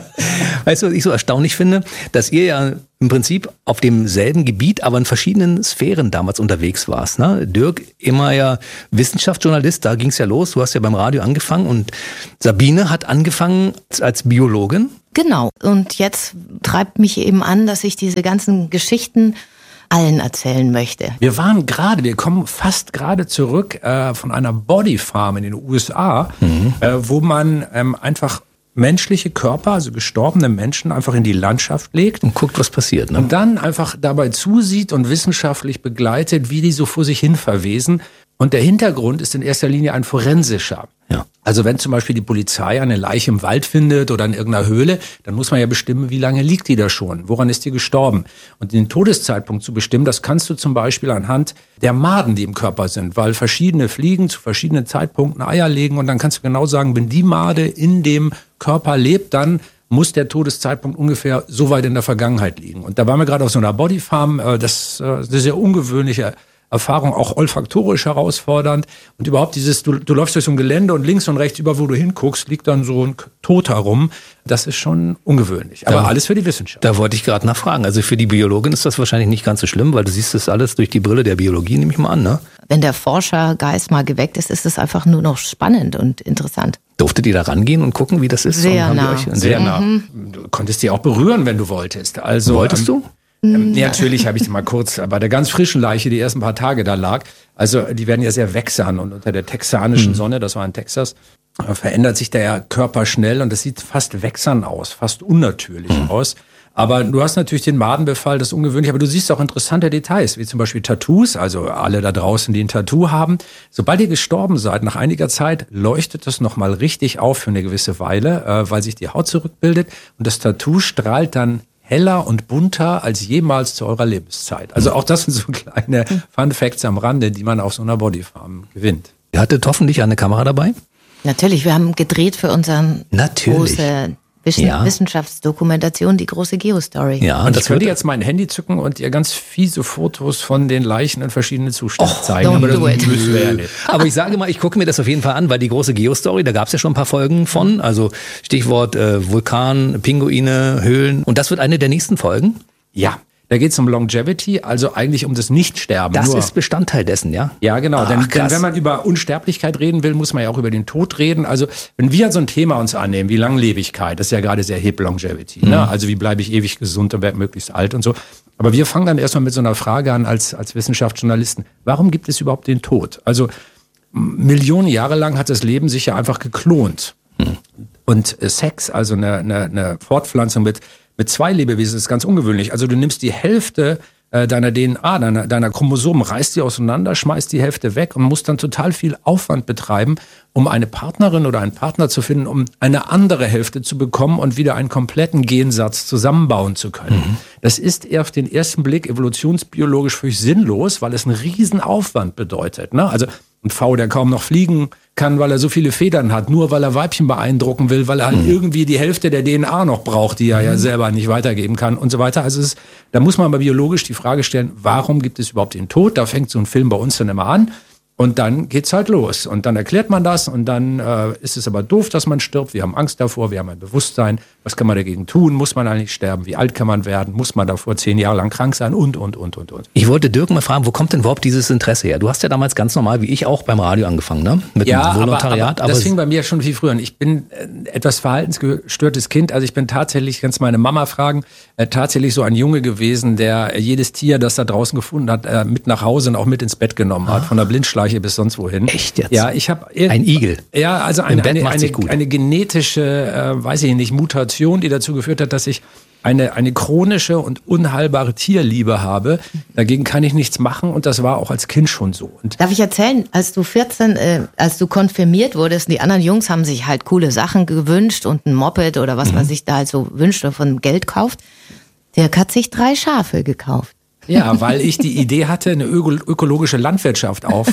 Weißt du, was ich so erstaunlich finde? Dass ihr ja im Prinzip auf demselben Gebiet, aber in verschiedenen Sphären damals unterwegs warst. Ne? Dirk, immer ja Wissenschaftsjournalist, da ging es ja los. Du hast ja beim Radio angefangen und Sabine hat angefangen als Biologin. Genau. Und jetzt treibt mich eben an, dass ich diese ganzen Geschichten allen erzählen möchte. Wir waren gerade, wir kommen fast gerade zurück äh, von einer Bodyfarm in den U S A, mhm. äh, wo man ähm, einfach menschliche Körper, also gestorbene Menschen, einfach in die Landschaft legt. Und guckt, was passiert. Ne? Und dann einfach dabei zusieht und wissenschaftlich begleitet, wie die so vor sich hin verwesen. Und der Hintergrund ist in erster Linie ein forensischer. Ja. Also wenn zum Beispiel die Polizei eine Leiche im Wald findet oder in irgendeiner Höhle, dann muss man ja bestimmen, wie lange liegt die da schon, woran ist die gestorben. Und den Todeszeitpunkt zu bestimmen, das kannst du zum Beispiel anhand der Maden, die im Körper sind, weil verschiedene Fliegen zu verschiedenen Zeitpunkten Eier legen und dann kannst du genau sagen, wenn die Made in dem Körper lebt, dann muss der Todeszeitpunkt ungefähr so weit in der Vergangenheit liegen. Und da waren wir gerade auf so einer Bodyfarm, das ist eine sehr ungewöhnliche Erfahrung, auch olfaktorisch herausfordernd. Und überhaupt dieses, du, du läufst durch so ein Gelände und links und rechts, über wo du hinguckst, liegt dann so ein Tod herum. Das ist schon ungewöhnlich. Aber da, alles für die Wissenschaft. Da wollte ich gerade nachfragen. Also für die Biologin ist das wahrscheinlich nicht ganz so schlimm, weil du siehst das alles durch die Brille der Biologie, nehme ich mal an, ne? Wenn der Forschergeist mal geweckt ist, ist es einfach nur noch spannend und interessant. Durftet ihr da rangehen und gucken, wie das ist? Sehr und haben nah. Euch, sehr, Sehr nah. Mhm. Du konntest die auch berühren, wenn du wolltest. Also, Wolltest ähm, du? Ähm, ja, natürlich habe ich die mal kurz bei der ganz frischen Leiche, die ersten paar Tage da lag. Also die werden ja sehr wächsern und unter der texanischen Mhm. Sonne, das war in Texas, äh, verändert sich der Körper schnell und das sieht fast wächsern aus, fast unnatürlich Mhm. aus. Aber du hast natürlich den Madenbefall, das ist ungewöhnlich, aber du siehst auch interessante Details, wie zum Beispiel Tattoos, also alle da draußen, die ein Tattoo haben. Sobald ihr gestorben seid, nach einiger Zeit leuchtet das nochmal richtig auf für eine gewisse Weile, äh, weil sich die Haut zurückbildet und das Tattoo strahlt dann heller und bunter als jemals zu eurer Lebenszeit. Also auch das sind so kleine Fun Facts am Rande, die man auf so einer Bodyfarm gewinnt. Ihr hattet hoffentlich eine Kamera dabei? Natürlich, wir haben gedreht für unseren Natürlich. große Wissen- Ja. Wissenschaftsdokumentation, die große Geostory. Ja, Und das ich könnte wird- jetzt mein Handy zücken und ihr ganz fiese Fotos von den Leichen in verschiedenen Zuständen Och, zeigen. don't Aber das do it. müssen wir ja nicht. Aber ich sage mal, ich gucke mir das auf jeden Fall an, weil die große Geostory, da gab es ja schon ein paar Folgen von. Also Stichwort äh, Vulkan, Pinguine, Höhlen. Und das wird eine der nächsten Folgen. Ja, da geht es um Longevity, also eigentlich um das Nichtsterben. Das Nur. ist Bestandteil dessen, ja? Ja, genau. Ach, denn, denn krass. wenn man über Unsterblichkeit reden will, muss man ja auch über den Tod reden. Also wenn wir so ein Thema uns annehmen, wie Langlebigkeit, das ist ja gerade sehr hip, Longevity. Mhm. Ne? Also wie bleibe ich ewig gesund und werde möglichst alt und so. Aber wir fangen dann erstmal mit so einer Frage an als, als Wissenschaftsjournalisten. Warum gibt es überhaupt den Tod? Also Millionen Jahre lang hat das Leben sich ja einfach geklont. Mhm. Und äh, Sex, also eine, eine, eine Fortpflanzung mit, mit zwei Lebewesen, ist ganz ungewöhnlich. Also du nimmst die Hälfte äh, deiner D N A, deiner, deiner Chromosomen, reißt die auseinander, schmeißt die Hälfte weg und musst dann total viel Aufwand betreiben, um eine Partnerin oder einen Partner zu finden, um eine andere Hälfte zu bekommen und wieder einen kompletten Gensatz zusammenbauen zu können. Mhm. Das ist auf den ersten Blick evolutionsbiologisch völlig sinnlos, weil es einen riesen Aufwand bedeutet. Ne? Also ein V, der kaum noch fliegen kann, weil er so viele Federn hat, nur weil er Weibchen beeindrucken will, weil er halt mhm. irgendwie die Hälfte der D N A noch braucht, die er ja selber nicht weitergeben kann und so weiter. Also es ist, da muss man aber biologisch die Frage stellen, warum gibt es überhaupt den Tod? Da fängt so ein Film bei uns dann immer an. Und dann geht's halt los. Und dann erklärt man das und dann äh, ist es aber doof, dass man stirbt. Wir haben Angst davor, wir haben ein Bewusstsein. Was kann man dagegen tun? Muss man eigentlich sterben? Wie alt kann man werden? Muss man davor zehn Jahre lang krank sein? Und, und, und, und, und. Ich wollte Dirk mal fragen, wo kommt denn überhaupt dieses Interesse her? Du hast ja damals ganz normal, wie ich auch, beim Radio angefangen, ne? Mit Ja, dem Volontariat. aber, aber das fing bei mir schon viel früher an. Ich bin ein etwas verhaltensgestörtes Kind. Also ich bin tatsächlich, kannst meine Mama fragen, äh, tatsächlich so ein Junge gewesen, der jedes Tier, das da draußen gefunden hat, äh, mit nach Hause und auch mit ins Bett genommen hat. Von der Blindschleiche bis sonst wohin. Echt jetzt? Ja, ich habe Ein Igel. Ja, also Im eine, Bett eine, macht eine, sich gut. eine genetische, äh, weiß ich nicht, Mutation, die dazu geführt hat, dass ich eine, eine chronische und unheilbare Tierliebe habe. Dagegen kann ich nichts machen und das war auch als Kind schon so. Und Darf ich erzählen, als du vierzehn, äh, als du konfirmiert wurdest, die anderen Jungs haben sich halt coole Sachen gewünscht und ein Moped oder was Mhm. man sich da halt so wünscht oder von Geld kauft. Dirk hat sich drei Schafe gekauft. ja, weil ich die Idee hatte, eine öko- ökologische Landwirtschaft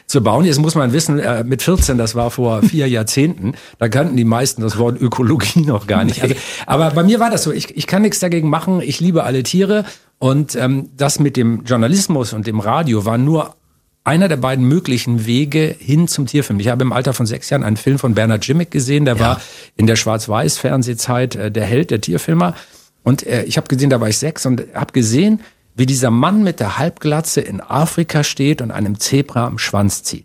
zu bauen. Jetzt muss man wissen, äh, mit vierzehn, das war vor vier Jahrzehnten, da kannten die meisten das Wort Ökologie noch gar nicht. Also, aber bei mir war das so, ich, ich kann nichts dagegen machen, ich liebe alle Tiere und ähm, das mit dem Journalismus und dem Radio war nur einer der beiden möglichen Wege hin zum Tierfilm. Ich habe im Alter von sechs Jahren einen Film von Bernhard Jimmick gesehen, der ja. war in der Schwarz-Weiß-Fernsehzeit äh, der Held, der Tierfilmer. Und äh, ich habe gesehen, da war ich sechs und habe gesehen, wie dieser Mann mit der Halbglatze in Afrika steht und einem Zebra am Schwanz zieht.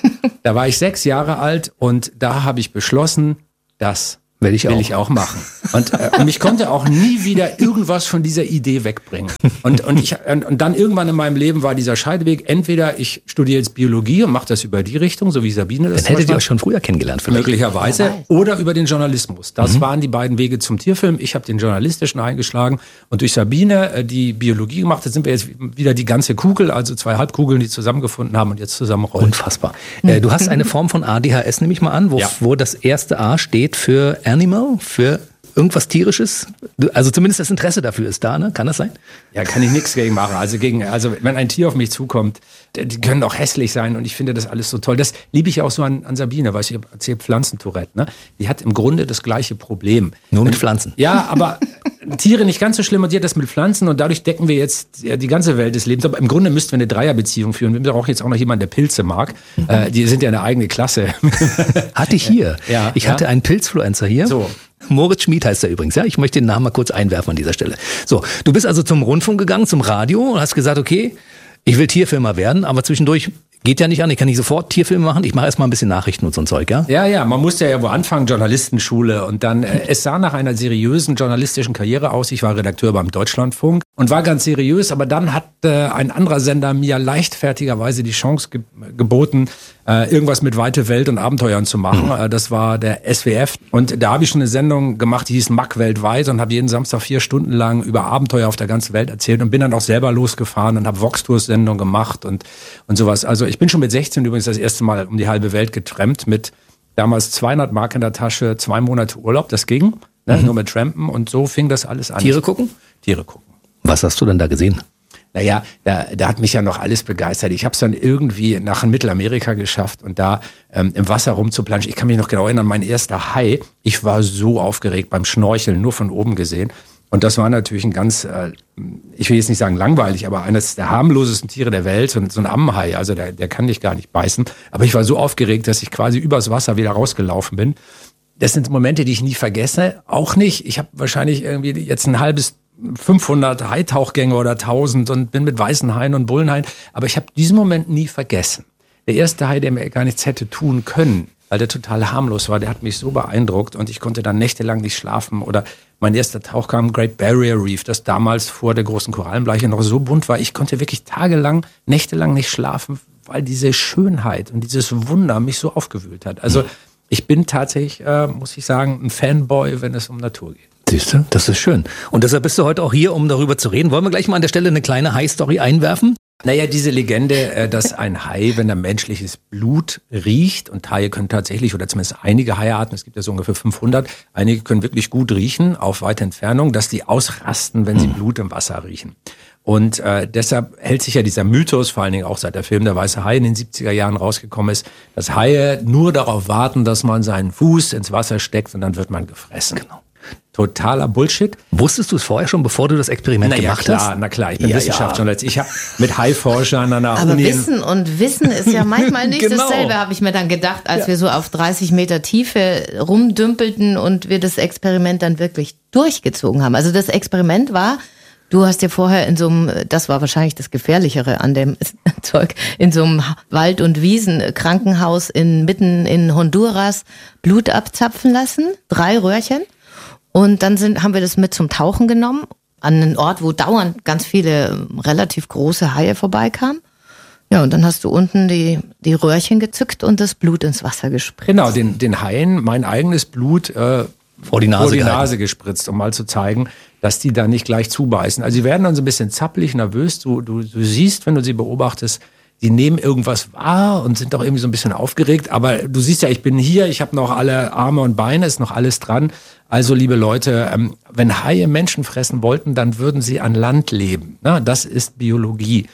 Da war ich sechs Jahre alt und da habe ich beschlossen, das will ich, will auch. ich auch machen. Und, äh, und ich konnte auch nie wieder irgendwas von dieser Idee wegbringen. Und, und, ich, und, und dann irgendwann in meinem Leben war dieser Scheideweg, entweder ich studiere jetzt Biologie und mache das über die Richtung, so wie Sabine das Dann hättet ihr euch schon früher kennengelernt vielleicht. Möglicherweise. Oder über den Journalismus. Das mhm. waren die beiden Wege zum Tierfilm. Ich habe den journalistischen eingeschlagen und durch Sabine, die Biologie gemacht hat, sind wir jetzt wieder die ganze Kugel, also zwei Halbkugeln, die zusammengefunden haben und jetzt zusammenrollen. Unfassbar. Äh, du hast eine Form von A D H S, nehme ich mal an, wo, ja. wo das erste A steht für Animal, für irgendwas Tierisches? Also zumindest das Interesse dafür ist da, ne? Kann das sein? Ja, kann ich nichts gegen machen. Also gegen, also wenn ein Tier auf mich zukommt, die können auch hässlich sein und ich finde das alles so toll. Das liebe ich auch so an, an Sabine, weil ich erzähle Pflanzentourette, ne? Die hat im Grunde das gleiche Problem. Nur mit Pflanzen. Ja, aber Tiere nicht ganz so schlimm und die hat das mit Pflanzen und dadurch decken wir jetzt ja, die ganze Welt des Lebens. Aber im Grunde müssten wir eine Dreierbeziehung führen. Wir brauchen jetzt auch noch jemanden, der Pilze mag. Äh, die sind ja eine eigene Klasse. Hatte ich hier. Ja, ich ja? hatte einen Pilzfluencer hier. So. Moritz Schmid heißt er übrigens, ja. Ich möchte den Namen mal kurz einwerfen an dieser Stelle. So, du bist also zum Rundfunk gegangen, zum Radio und hast gesagt, okay, ich will Tierfilmer werden, aber zwischendurch geht ja nicht an, ich kann nicht sofort Tierfilme machen, ich mache erstmal ein bisschen Nachrichten und so ein Zeug, ja? Ja, ja, man musste ja wo anfangen, Journalistenschule und dann, äh, es sah nach einer seriösen journalistischen Karriere aus. Ich war Redakteur beim Deutschlandfunk und war ganz seriös, aber dann hat äh, ein anderer Sender mir leichtfertigerweise die Chance ge- geboten, äh, irgendwas mit weite Welt und Abenteuern zu machen. Mhm. Äh, das war der S W F und da habe ich schon eine Sendung gemacht, die hieß Mack weltweit und habe jeden Samstag vier Stunden lang über Abenteuer auf der ganzen Welt erzählt und bin dann auch selber losgefahren und habe Vox-Tours-Sendungen gemacht und, und sowas. Also ich bin schon mit sechzehn übrigens das erste Mal um die halbe Welt getrampt mit damals zweihundert Mark in der Tasche, zwei Monate Urlaub, das ging, ne, mhm. nur mit Trampen und so fing das alles an. Tiere gucken? Tiere gucken. Was hast du denn da gesehen? Naja, da, da hat mich ja noch alles begeistert. Ich habe es dann irgendwie nach Mittelamerika geschafft und da ähm, im Wasser rumzuplanschen. Ich kann mich noch genau erinnern, mein erster Hai, ich war so aufgeregt beim Schnorcheln, nur von oben gesehen. Und das war natürlich ein ganz, äh, ich will jetzt nicht sagen langweilig, aber eines der harmlosesten Tiere der Welt, so, so ein Ammenhai, also der, der kann dich gar nicht beißen. Aber ich war so aufgeregt, dass ich quasi übers Wasser wieder rausgelaufen bin. Das sind Momente, die ich nie vergesse. Auch nicht. Ich habe wahrscheinlich irgendwie jetzt ein halbes fünfhundert Haitauchgänge oder tausend und bin mit weißen Haien und Bullenhaien. Aber ich habe diesen Moment nie vergessen. Der erste Hai, der mir gar nichts hätte tun können, weil der total harmlos war, der hat mich so beeindruckt und ich konnte dann nächtelang nicht schlafen. Oder mein erster Tauchgang Great Barrier Reef, das damals vor der großen Korallenbleiche noch so bunt war. Ich konnte wirklich tagelang, nächtelang nicht schlafen, weil diese Schönheit und dieses Wunder mich so aufgewühlt hat. Also ich bin tatsächlich, äh, muss ich sagen, ein Fanboy, wenn es um Natur geht. Siehst du, das ist schön. Und deshalb bist du heute auch hier, um darüber zu reden. Wollen wir gleich mal an der Stelle eine kleine Hai-Story einwerfen? Naja, diese Legende, dass ein Hai, wenn er menschliches Blut riecht, und Haie können tatsächlich, oder zumindest einige Haiarten, es gibt ja so ungefähr fünfhundert, einige können wirklich gut riechen, auf weite Entfernung, dass die ausrasten, wenn sie Blut im Wasser riechen. Und äh, deshalb hält sich ja dieser Mythos, vor allen Dingen auch seit der Film Der weiße Hai in den siebziger Jahren rausgekommen ist, dass Haie nur darauf warten, dass man seinen Fuß ins Wasser steckt und dann wird man gefressen. Genau. Totaler Bullshit. Wusstest du es vorher schon, bevor du das Experiment na ja, gemacht klar, hast? Na klar, ich bin ja, Wissenschaftsjournalist. Ja. Ich habe mit Haiforschern an der Aber Uni... Wissen und Wissen ist ja manchmal nicht genau dasselbe, habe ich mir dann gedacht, als ja. wir so auf dreißig Meter Tiefe rumdümpelten und wir das Experiment dann wirklich durchgezogen haben. Also das Experiment war, du hast dir vorher in so einem, das war wahrscheinlich das Gefährlichere an dem Zeug, in so einem Wald- und Wiesenkrankenhaus in, mitten in Honduras Blut abzapfen lassen, drei Röhrchen. Und dann sind, haben wir das mit zum Tauchen genommen, an einen Ort, wo dauernd ganz viele relativ große Haie vorbeikamen. Ja, und dann hast du unten die, die Röhrchen gezückt und das Blut ins Wasser gespritzt. Genau, den, den Haien mein eigenes Blut äh, vor die Nase, vor die Nase gespritzt, um mal zu zeigen, dass die da nicht gleich zubeißen. Also sie werden dann so ein bisschen zappelig, nervös. Du, du, du siehst, wenn du sie beobachtest, die nehmen irgendwas wahr und sind doch irgendwie so ein bisschen aufgeregt. Aber du siehst ja, ich bin hier, ich habe noch alle Arme und Beine, ist noch alles dran. Also liebe Leute, ähm, wenn Haie Menschen fressen wollten, dann würden sie an Land leben. Na, das ist Biologie.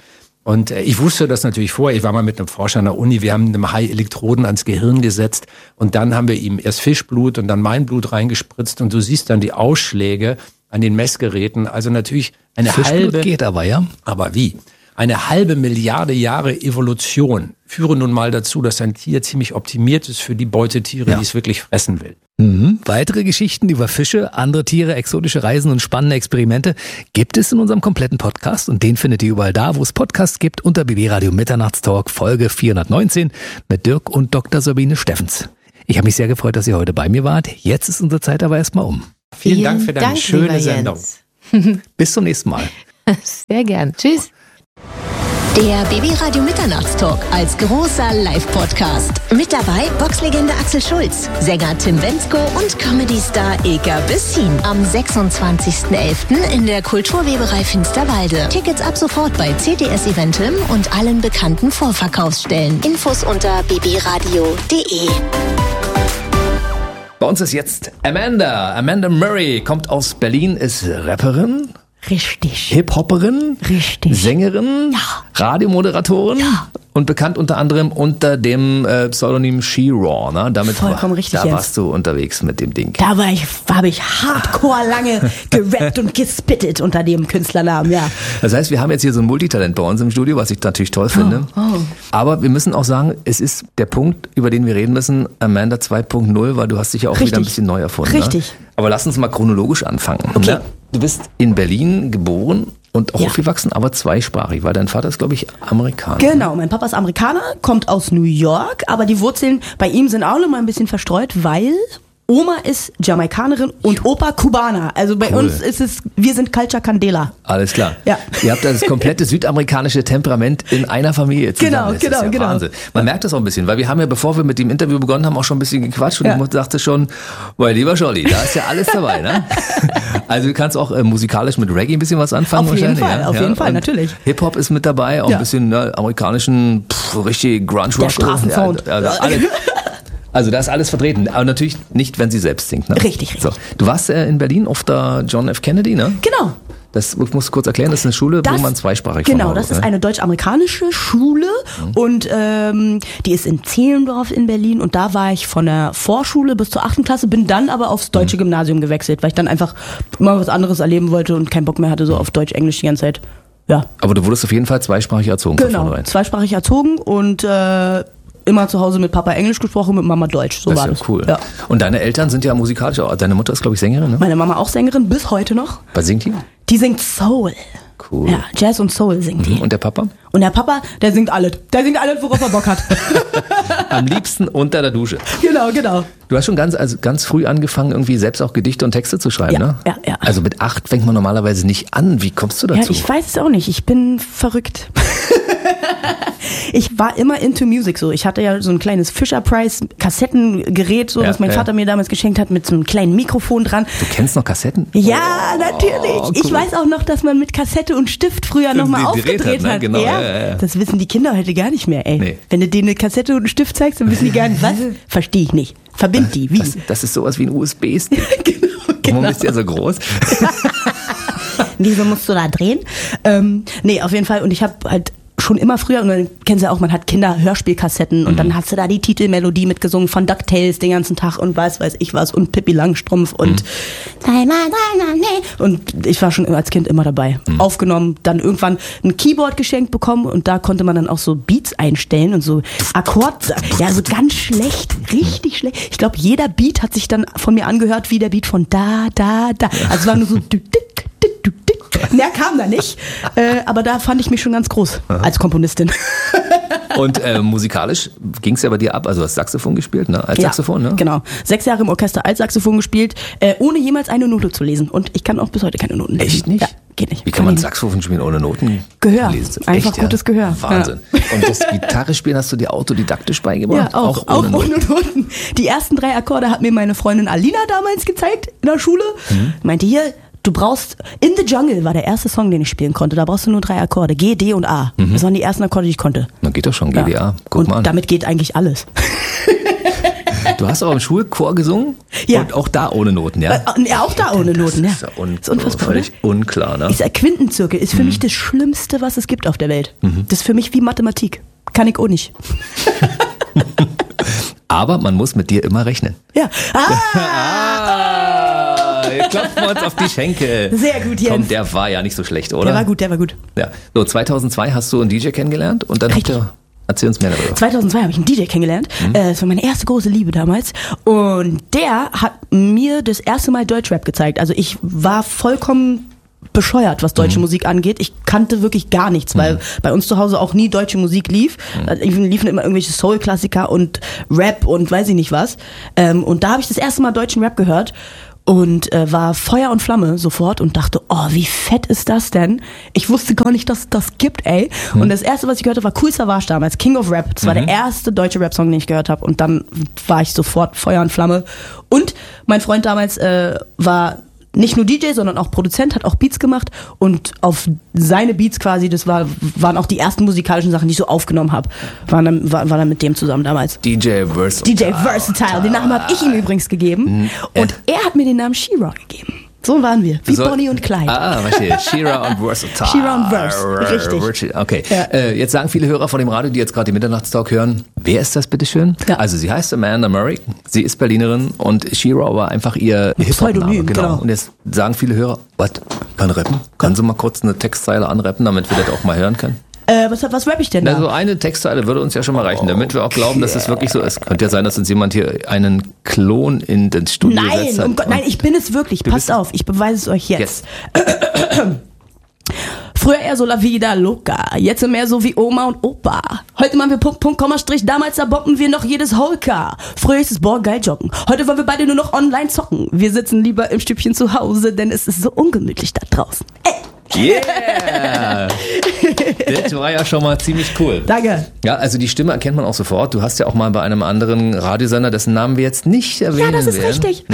Und äh, ich wusste das natürlich vorher. Ich war mal mit einem Forscher an der Uni. Wir haben einem Hai Elektroden ans Gehirn gesetzt. Und dann haben wir ihm erst Fischblut und dann mein Blut reingespritzt. Und du siehst dann die Ausschläge an den Messgeräten. Also natürlich eine Fischblut halbe... geht aber, ja. Aber wie? Eine halbe Milliarde Jahre Evolution führen nun mal dazu, dass ein Tier ziemlich optimiert ist für die Beutetiere, Ja. die es wirklich fressen will. Mhm. Weitere Geschichten über Fische, andere Tiere, exotische Reisen und spannende Experimente gibt es in unserem kompletten Podcast und den findet ihr überall da, wo es Podcasts gibt, unter B B Radio Mitternachtstalk Folge vierhundertneunzehn mit Dirk und Doktor Sabine Steffens. Ich habe mich sehr gefreut, dass ihr heute bei mir wart. Jetzt ist unsere Zeit aber erstmal um. Vielen, Dank für deine Dank, schöne lieber Sendung. Jens. Bis zum nächsten Mal. Sehr gern. Tschüss. Der B B Radio Mitternachtstalk als großer Live-Podcast. Mit dabei Boxlegende Axel Schulz, Sänger Tim Bendzko und Comedy-Star Ilka Bessin. Am sechsundzwanzigsten elften in der Kulturweberei Finsterwalde. Tickets ab sofort bei C T S Eventim und allen bekannten Vorverkaufsstellen. Infos unter b b radio punkt d e. Bei uns ist jetzt Amanda. Amanda Murray kommt aus Berlin, ist Rapperin, Richtig. Hip-Hopperin, Richtig. Sängerin, Ja. Radiomoderatorin Ja. und bekannt unter anderem unter dem äh, Pseudonym She-Raw. Ne? Damit Vollkommen war, richtig, Da Jens. warst du unterwegs mit dem Ding. Da war ich, habe ich hardcore lange gerappt und gespittet unter dem Künstlernamen, ja. Das heißt, wir haben jetzt hier so ein Multitalent bei uns im Studio, was ich natürlich toll finde. Oh, oh. Aber wir müssen auch sagen, es ist der Punkt, über den wir reden müssen, Amanda zwei Punkt null, weil du hast dich ja auch Richtig. wieder ein bisschen neu erfunden. Richtig. Ne? Aber lass uns mal chronologisch anfangen. Okay. Ne? Du bist in Berlin geboren und auch Ja. aufgewachsen, aber zweisprachig, weil dein Vater ist, glaube ich, Amerikaner. Genau, mein Papa ist Amerikaner, kommt aus New York, aber die Wurzeln bei ihm sind auch noch mal ein bisschen verstreut, weil Oma ist Jamaikanerin und Opa Kubaner. Also bei Cool. uns ist es, wir sind Culture Candela. Alles klar. Ja. Ihr habt das komplette südamerikanische Temperament in einer Familie zusammen. Genau, Das genau, ist ja genau. Wahnsinn. Man merkt das auch ein bisschen, weil wir haben ja, bevor wir mit dem Interview begonnen haben, auch schon ein bisschen gequatscht und Ja. ich dachte schon, mein lieber Scholli, da ist ja alles dabei, ne? Also du kannst auch äh, musikalisch mit Reggae ein bisschen was anfangen Auf jeden wahrscheinlich. Fall, ja? auf ja. jeden Fall, Und natürlich. Hip-Hop ist mit dabei, auch Ja. ein bisschen ne, amerikanischen, pff, richtig Grunge-Rock. Der Straßensound. Ja, ja, alle, also da ist alles vertreten, aber natürlich nicht, wenn sie selbst singt. Ne? Richtig, richtig. So. Du warst äh, in Berlin auf der John F. Kennedy, ne? Genau. Das ich muss kurz erklären, das ist eine Schule, Das- wo man zweisprachig Genau, von das Haus ist ne? eine deutsch-amerikanische Schule und ähm, die ist in Zehlendorf in Berlin und da war ich von der Vorschule bis zur achten Klasse, bin dann aber aufs deutsche Gymnasium gewechselt, weil ich dann einfach mal was anderes erleben wollte und keinen Bock mehr hatte, so auf Deutsch-Englisch die ganze Zeit. Ja, Aber du wurdest auf jeden Fall zweisprachig erzogen. von genau, vornherein. zweisprachig erzogen und äh, immer zu Hause mit Papa Englisch gesprochen, mit Mama Deutsch, so Das war ist ja das. cool. Ja. Und deine Eltern sind ja musikalisch auch. Deine Mutter ist, glaube ich, Sängerin, ne? Meine Mama auch Sängerin, bis heute noch. Was singt die? Die singt Soul. Cool. Ja, Jazz und Soul singt die. Und der Papa? Und der Papa, der singt alles. Der singt alles, worauf er Bock hat. Am liebsten unter der Dusche. Genau, genau. Du hast schon ganz, also ganz früh angefangen, irgendwie selbst auch Gedichte und Texte zu schreiben, Ja, ne? ja, ja. Also mit acht fängt man normalerweise nicht an. Wie kommst du Ja, dazu? ich weiß es auch nicht. Ich bin verrückt. Ich war immer into Music so. Ich hatte ja so ein kleines Fisher-Price-Kassettengerät, so, Ja, was mein ja. Vater mir damals geschenkt hat, mit so einem kleinen Mikrofon dran. Du kennst noch Kassetten? Ja, natürlich. cool. Ich weiß auch noch, dass man mit Kassette und Stift früher nochmal Die gedreht aufgedreht hat, hat. ne? Genau, ja, ja, ja. Das wissen die Kinder heute gar nicht mehr, ey. Nee. Wenn du denen eine Kassette und einen Stift zeigst, dann wissen die gar nicht, was? Verstehe ich nicht. Verbind die, wie? Das, das ist sowas wie ein U S B-Stick. genau, Warum genau. ist der so groß? Wieso musst du da drehen? Ähm, nee, auf jeden Fall. Und ich habe halt schon immer früher, und dann kennst du ja auch, man hat Kinder-Hörspielkassetten und Mhm. dann hast du da die Titelmelodie mitgesungen von DuckTales den ganzen Tag und was weiß ich was und Pippi Langstrumpf und Mhm. und ich war schon als Kind immer dabei. Mhm. Aufgenommen, dann irgendwann ein Keyboard geschenkt bekommen und da konnte man dann auch so Beats einstellen und so Akkord, ja, so ganz schlecht, richtig schlecht. Ich glaube, jeder Beat hat sich dann von mir angehört wie der Beat von da, da, da. Also es war nur so du, du, du, du, du. Mehr kam da nicht, äh, aber da fand ich mich schon ganz groß als Komponistin. Und äh, musikalisch ging es ja bei dir ab. Also du hast Saxophon gespielt, ne? Als Ja, Saxophon, ne? Genau. Sechs Jahre im Orchester Altsaxophon gespielt, äh, ohne jemals eine Note zu lesen. Und ich kann auch bis heute keine Noten lesen. Echt nicht? Ja, geht nicht. Wie kann man ich- Saxophon spielen ohne Noten? Gehör. lesen? Einfach Echt, gutes Gehör. Wahnsinn. Und das Gitarre spielen hast du dir autodidaktisch beigebracht? Ja, auch, auch, ohne, Noten. Die ersten drei Akkorde hat mir meine Freundin Alina damals gezeigt in der Schule. Mhm. Meinte hier, du brauchst, In the Jungle war der erste Song, den ich spielen konnte. Da brauchst du nur drei Akkorde. G, D und A. Mhm. Das waren die ersten Akkorde, die ich konnte. Na geht doch schon, G D A. Ja. Guck und mal an. damit geht eigentlich alles. Du hast auch im Schulchor gesungen? Ja. Und auch da ohne Noten, ja? Äh, ja, auch da ohne Noten, ja. Das ist ja un- ist unfassbar, völlig unklar, ne? Ich sag, Quintenzirkel ist für Mhm. mich das Schlimmste, was es gibt auf der Welt. Mhm. Das ist für mich wie Mathematik. Kann ich auch nicht. Aber man muss mit dir immer rechnen. Ja. Ah! Ah, jetzt klopfen wir uns auf die Schenkel. Sehr gut, Jens. Komm, der war ja nicht so schlecht, oder? Der war gut, der war gut. Ja. So, zweitauszwei hast du einen D J kennengelernt und dann habt ihr, erzähl uns mehr darüber. zweitausendzwei habe ich einen D J kennengelernt. Mhm. Äh, Das war meine erste große Liebe damals. Und der hat mir das erste Mal Deutschrap gezeigt. Also ich war vollkommen bescheuert, was deutsche Mhm. Musik angeht. Ich kannte wirklich gar nichts, weil Mhm. bei uns zu Hause auch nie deutsche Musik lief. Mhm. Da liefen immer irgendwelche Soul-Klassiker und Rap und weiß ich nicht was. Ähm, Und da habe ich das erste Mal deutschen Rap gehört. Und äh, war Feuer und Flamme sofort und dachte, oh, wie fett ist das denn? Ich wusste gar nicht, dass es das gibt, ey. Mhm. Und das erste, was ich gehört habe, war Kool Savas damals, King of Rap. Das war Mhm. der erste deutsche Rap-Song, den ich gehört habe. Und dann war ich sofort Feuer und Flamme. Und mein Freund damals äh, war nicht nur D J, sondern auch Produzent, hat auch Beats gemacht. Und auf seine Beats quasi, das war, waren auch die ersten musikalischen Sachen, die ich so aufgenommen habe. Waren dann, war, war dann mit dem zusammen damals. D J Versatile. D J Versatile, den Namen habe ich ihm übrigens gegeben. Mhm. Und er hat mir den Namen She-Ra gegeben. So waren wir, wie So- Bonnie und Clyde. Ah, verstehe. She-Ra und Versatile. She-Ra und Verse, richtig. Okay. Ja. Äh, jetzt sagen viele Hörer von dem Radio, die jetzt gerade den Mitternachtstalk hören, wer ist das bitteschön? Ja. Also sie heißt Amanda Murray, sie ist Berlinerin und She-Ra war einfach ihr Hip-Hop-Name. Pseudonym, genau. Und jetzt sagen viele Hörer, was, kann rappen? Kann sie mal kurz eine Textzeile anrappen, damit wir das auch mal hören können? Äh, was, was rapp ich denn da? Na, so eine Textzeile würde uns ja schon mal reichen, damit wir auch glauben, dass es wirklich so ist. Könnte ja sein, dass uns jemand hier einen Klon in das Studio Nein, setzt. um Gott, nein, ich bin es wirklich. Du Passt bist- auf, ich beweise es euch jetzt. Jetzt. Früher eher so la vida loca, jetzt mehr so wie Oma und Opa. Heute machen wir Punkt, Punkt, Komma, Strich, damals da bomben wir noch jedes Holker. Früher ist es boah, geil joggen. Heute wollen wir beide nur noch online zocken. Wir sitzen lieber im Stübchen zu Hause, denn es ist so ungemütlich da draußen. Ey. Yeah! Das war ja schon mal ziemlich cool. Danke. Ja, also die Stimme erkennt man auch sofort. Du hast ja auch mal bei einem anderen Radiosender, dessen Namen wir jetzt nicht erwähnen Ja, das ist werden. richtig.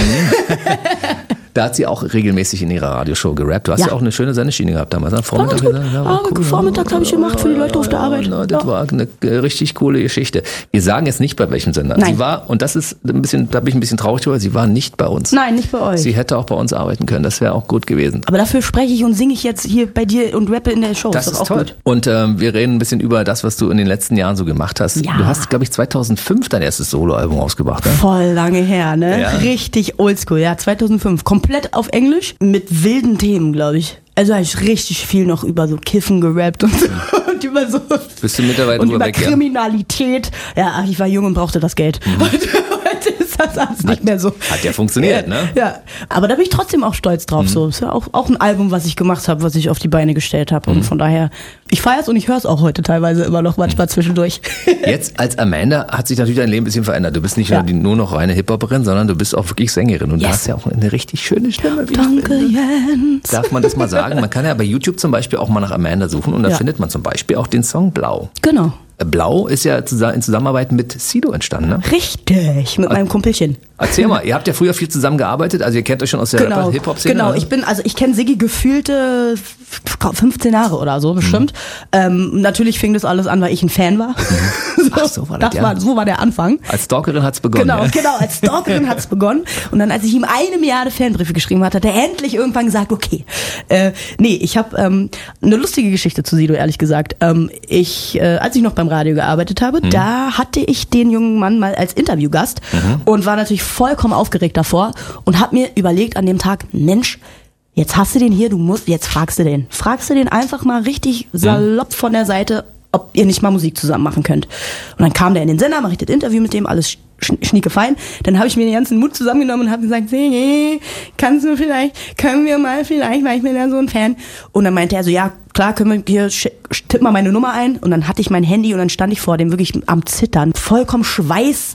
Da hat sie auch regelmäßig in ihrer Radioshow gerappt. Du hast ja, Ja. auch eine schöne Sendeschiene gehabt damals. Am Vormittag. gut. Ja, Ah, Vormittags habe ich gemacht für die Leute auf der Arbeit. Ja, das Ja. war eine äh, richtig coole Geschichte. Wir sagen jetzt nicht, bei welchem Sender. Nein. Sie war, und das ist ein bisschen, da bin ich ein bisschen traurig drüber, sie war nicht bei uns. Nein, nicht bei euch. Sie hätte auch bei uns arbeiten können. Das wäre auch gut gewesen. Aber dafür spreche ich und singe ich jetzt hier bei dir und rappe in der Show. Das doch ist auch toll. gut. Und ähm, wir reden ein bisschen über das, was du in den letzten Jahren so gemacht hast. Ja. Du hast, glaube ich, zweitausendfünf dein erstes Soloalbum rausgebracht. Ne? Voll lange her, ne? Ja. Richtig oldschool, ja, zweitausendfünf. Komplett auf Englisch mit wilden Themen, glaube ich. Also habe ich richtig viel noch über so Kiffen gerappt und, so, und über so Bist du mittlerweile und drüber über weg, ja? Kriminalität. Ja, ach, ich war jung und brauchte das Geld. Mhm. Heute, heute ist das alles nicht mehr so. Hat ja funktioniert, ne? Ja, aber da bin ich trotzdem auch stolz drauf. Mhm. So, ist ja auch, auch ein Album, was ich gemacht habe, was ich auf die Beine gestellt habe. Mhm. Und von daher, ich feiere es und ich höre es auch heute teilweise immer noch manchmal zwischendurch. Jetzt als Amanda hat sich natürlich dein Leben ein bisschen verändert. Du bist nicht Ja. nur, die, nur noch reine Hip-Hopperin, sondern du bist auch wirklich Sängerin. Und du Yes. hast ja auch eine richtig schöne Stimme. wie ich Danke, finde. Jens. Darf man das mal sagen? Man kann ja bei YouTube zum Beispiel auch mal nach Amanda suchen und da Ja. findet man zum Beispiel auch den Song Blau. Genau. Blau ist ja zusa- in Zusammenarbeit mit Sido entstanden, ne? Richtig, mit meinem Kumpelchen. Erzähl mal, ihr habt ja früher viel zusammengearbeitet, also ihr kennt euch schon aus der Genau, Rapper-Hip-Hop-Szene. genau. ne? Ich bin, also ich kenne Siggi gefühlte fünfzehn Jahre oder so bestimmt. Ähm, natürlich fing das alles an, weil ich ein Fan war. so, Ach, so war das, das ja. war, so war der Anfang. Als Stalkerin hat's begonnen. Genau, ja? genau, als Stalkerin hat's begonnen. Und dann, als ich ihm eine Milliarde Fanbriefe geschrieben hatte, hat er endlich irgendwann gesagt, okay. Äh, nee, ich habe ähm, eine lustige Geschichte zu Sido, ehrlich gesagt. Ähm, ich, äh, als ich noch beim Radio gearbeitet habe, Mhm. da hatte ich den jungen Mann mal als Interviewgast Mhm. und war natürlich vollkommen aufgeregt davor und habe mir überlegt an dem Tag, Mensch, jetzt hast du den hier, du musst, jetzt fragst du den. Fragst du den einfach mal richtig salopp von der Seite, ob ihr nicht mal Musik zusammen machen könnt. Und dann kam der in den Sender, mache ich das Interview mit dem, alles sch- schnieke fein. Dann habe ich mir den ganzen Mut zusammengenommen und habe gesagt, Sigi, kannst du vielleicht, können wir mal vielleicht, weil ich bin ja so ein Fan. Und dann meinte er so, ja, klar, können wir hier, sch- tipp mal meine Nummer ein. Und dann hatte ich mein Handy und dann stand ich vor dem wirklich am Zittern, vollkommen Schweiß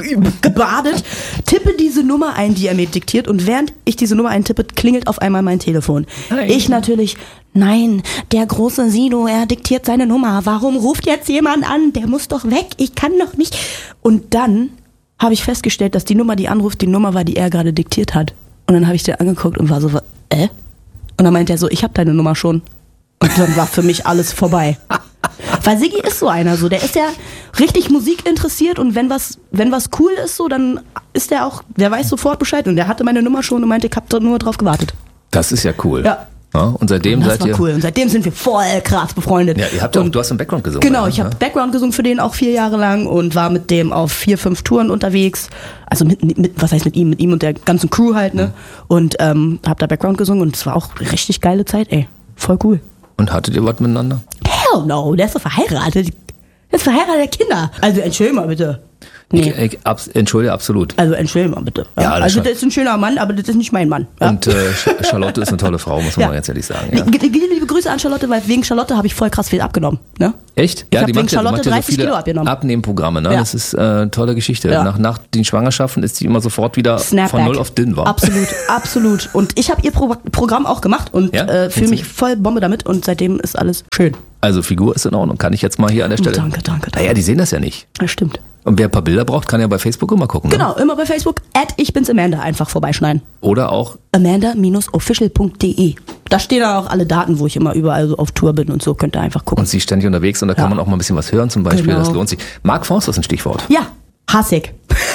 gebadet, tippe diese Nummer ein, die er mir diktiert. Und während ich diese Nummer eintippe, klingelt auf einmal mein Telefon. Nein. Ich natürlich, nein, der große Sido, er diktiert seine Nummer. Warum ruft jetzt jemand an? Der muss doch weg, ich kann doch nicht. Und dann habe ich festgestellt, dass die Nummer, die anruft, die Nummer war, die er gerade diktiert hat. Und dann habe ich den angeguckt und war so, äh? Und dann meinte er so, ich habe deine Nummer schon. Und dann war für mich alles vorbei. Weil Siggi ist so einer, so, der ist ja richtig Musik interessiert und wenn was, wenn was cool ist, so, dann ist der auch, der weiß sofort Bescheid und der hatte meine Nummer schon und meinte, ich hab da nur drauf gewartet. Das ist ja cool. Ja. Ja, und seitdem und das seid war ihr. cool. Und seitdem sind wir voll krass befreundet. Ja, ihr habt auch, du hast im Background gesungen. Genau, ja, ich habe ja. Background gesungen für den auch vier Jahre lang und war mit dem auf vier, fünf Touren unterwegs. Also mit, mit was heißt mit ihm, mit ihm und der ganzen Crew halt, ne? Mhm. Und ähm, hab da Background gesungen und es war auch eine richtig geile Zeit, ey. Voll cool. Und hattet ihr was miteinander? Hell no, der ist doch verheiratet. Der ist verheiratet, Kinder. Also entschuldige mal bitte. Nee. Ich, ich, abs, entschuldige, absolut. Also entschuldige mal bitte. Ja, Ja, das also schon. das ist ein schöner Mann, aber das ist nicht mein Mann. Ja. Und äh, Charlotte ist eine tolle Frau, muss man Ja. mal ganz ehrlich sagen. Ja. Liebe, liebe Grüße an Charlotte, weil wegen Charlotte habe ich voll krass viel abgenommen. Ne? Echt? Ich Ja, hab die wegen macht ja, die Charlotte macht ja so dreißig viele Kilo abgenommen. Abnehmprogramme, ne? Ja. Das ist äh, eine tolle Geschichte. Ja. Nach, nach den Schwangerschaften ist sie immer sofort wieder Snapback. von null auf dünn war. Absolut, absolut. Und ich habe ihr Pro- Programm auch gemacht und Ja? äh, fühle Findest mich voll Bombe damit und seitdem ist alles schön. Also Figur ist in Ordnung, kann ich jetzt mal hier an der Stelle. Danke, danke, danke. Naja, die sehen das ja nicht. Das stimmt. Und wer ein paar Bilder braucht, kann ja bei Facebook immer gucken. Genau, Ne? immer bei Facebook, at ich bin's Amanda, einfach vorbeischneiden. Oder auch, amanda official punkt de. Da stehen dann auch alle Daten, wo ich immer überall so auf Tour bin und so, könnt ihr einfach gucken. und sie ist ständig unterwegs und da kann Ja. man auch mal ein bisschen was hören zum Beispiel, Genau. das lohnt sich. Mark Forster ist ein Stichwort. Ja, hassig.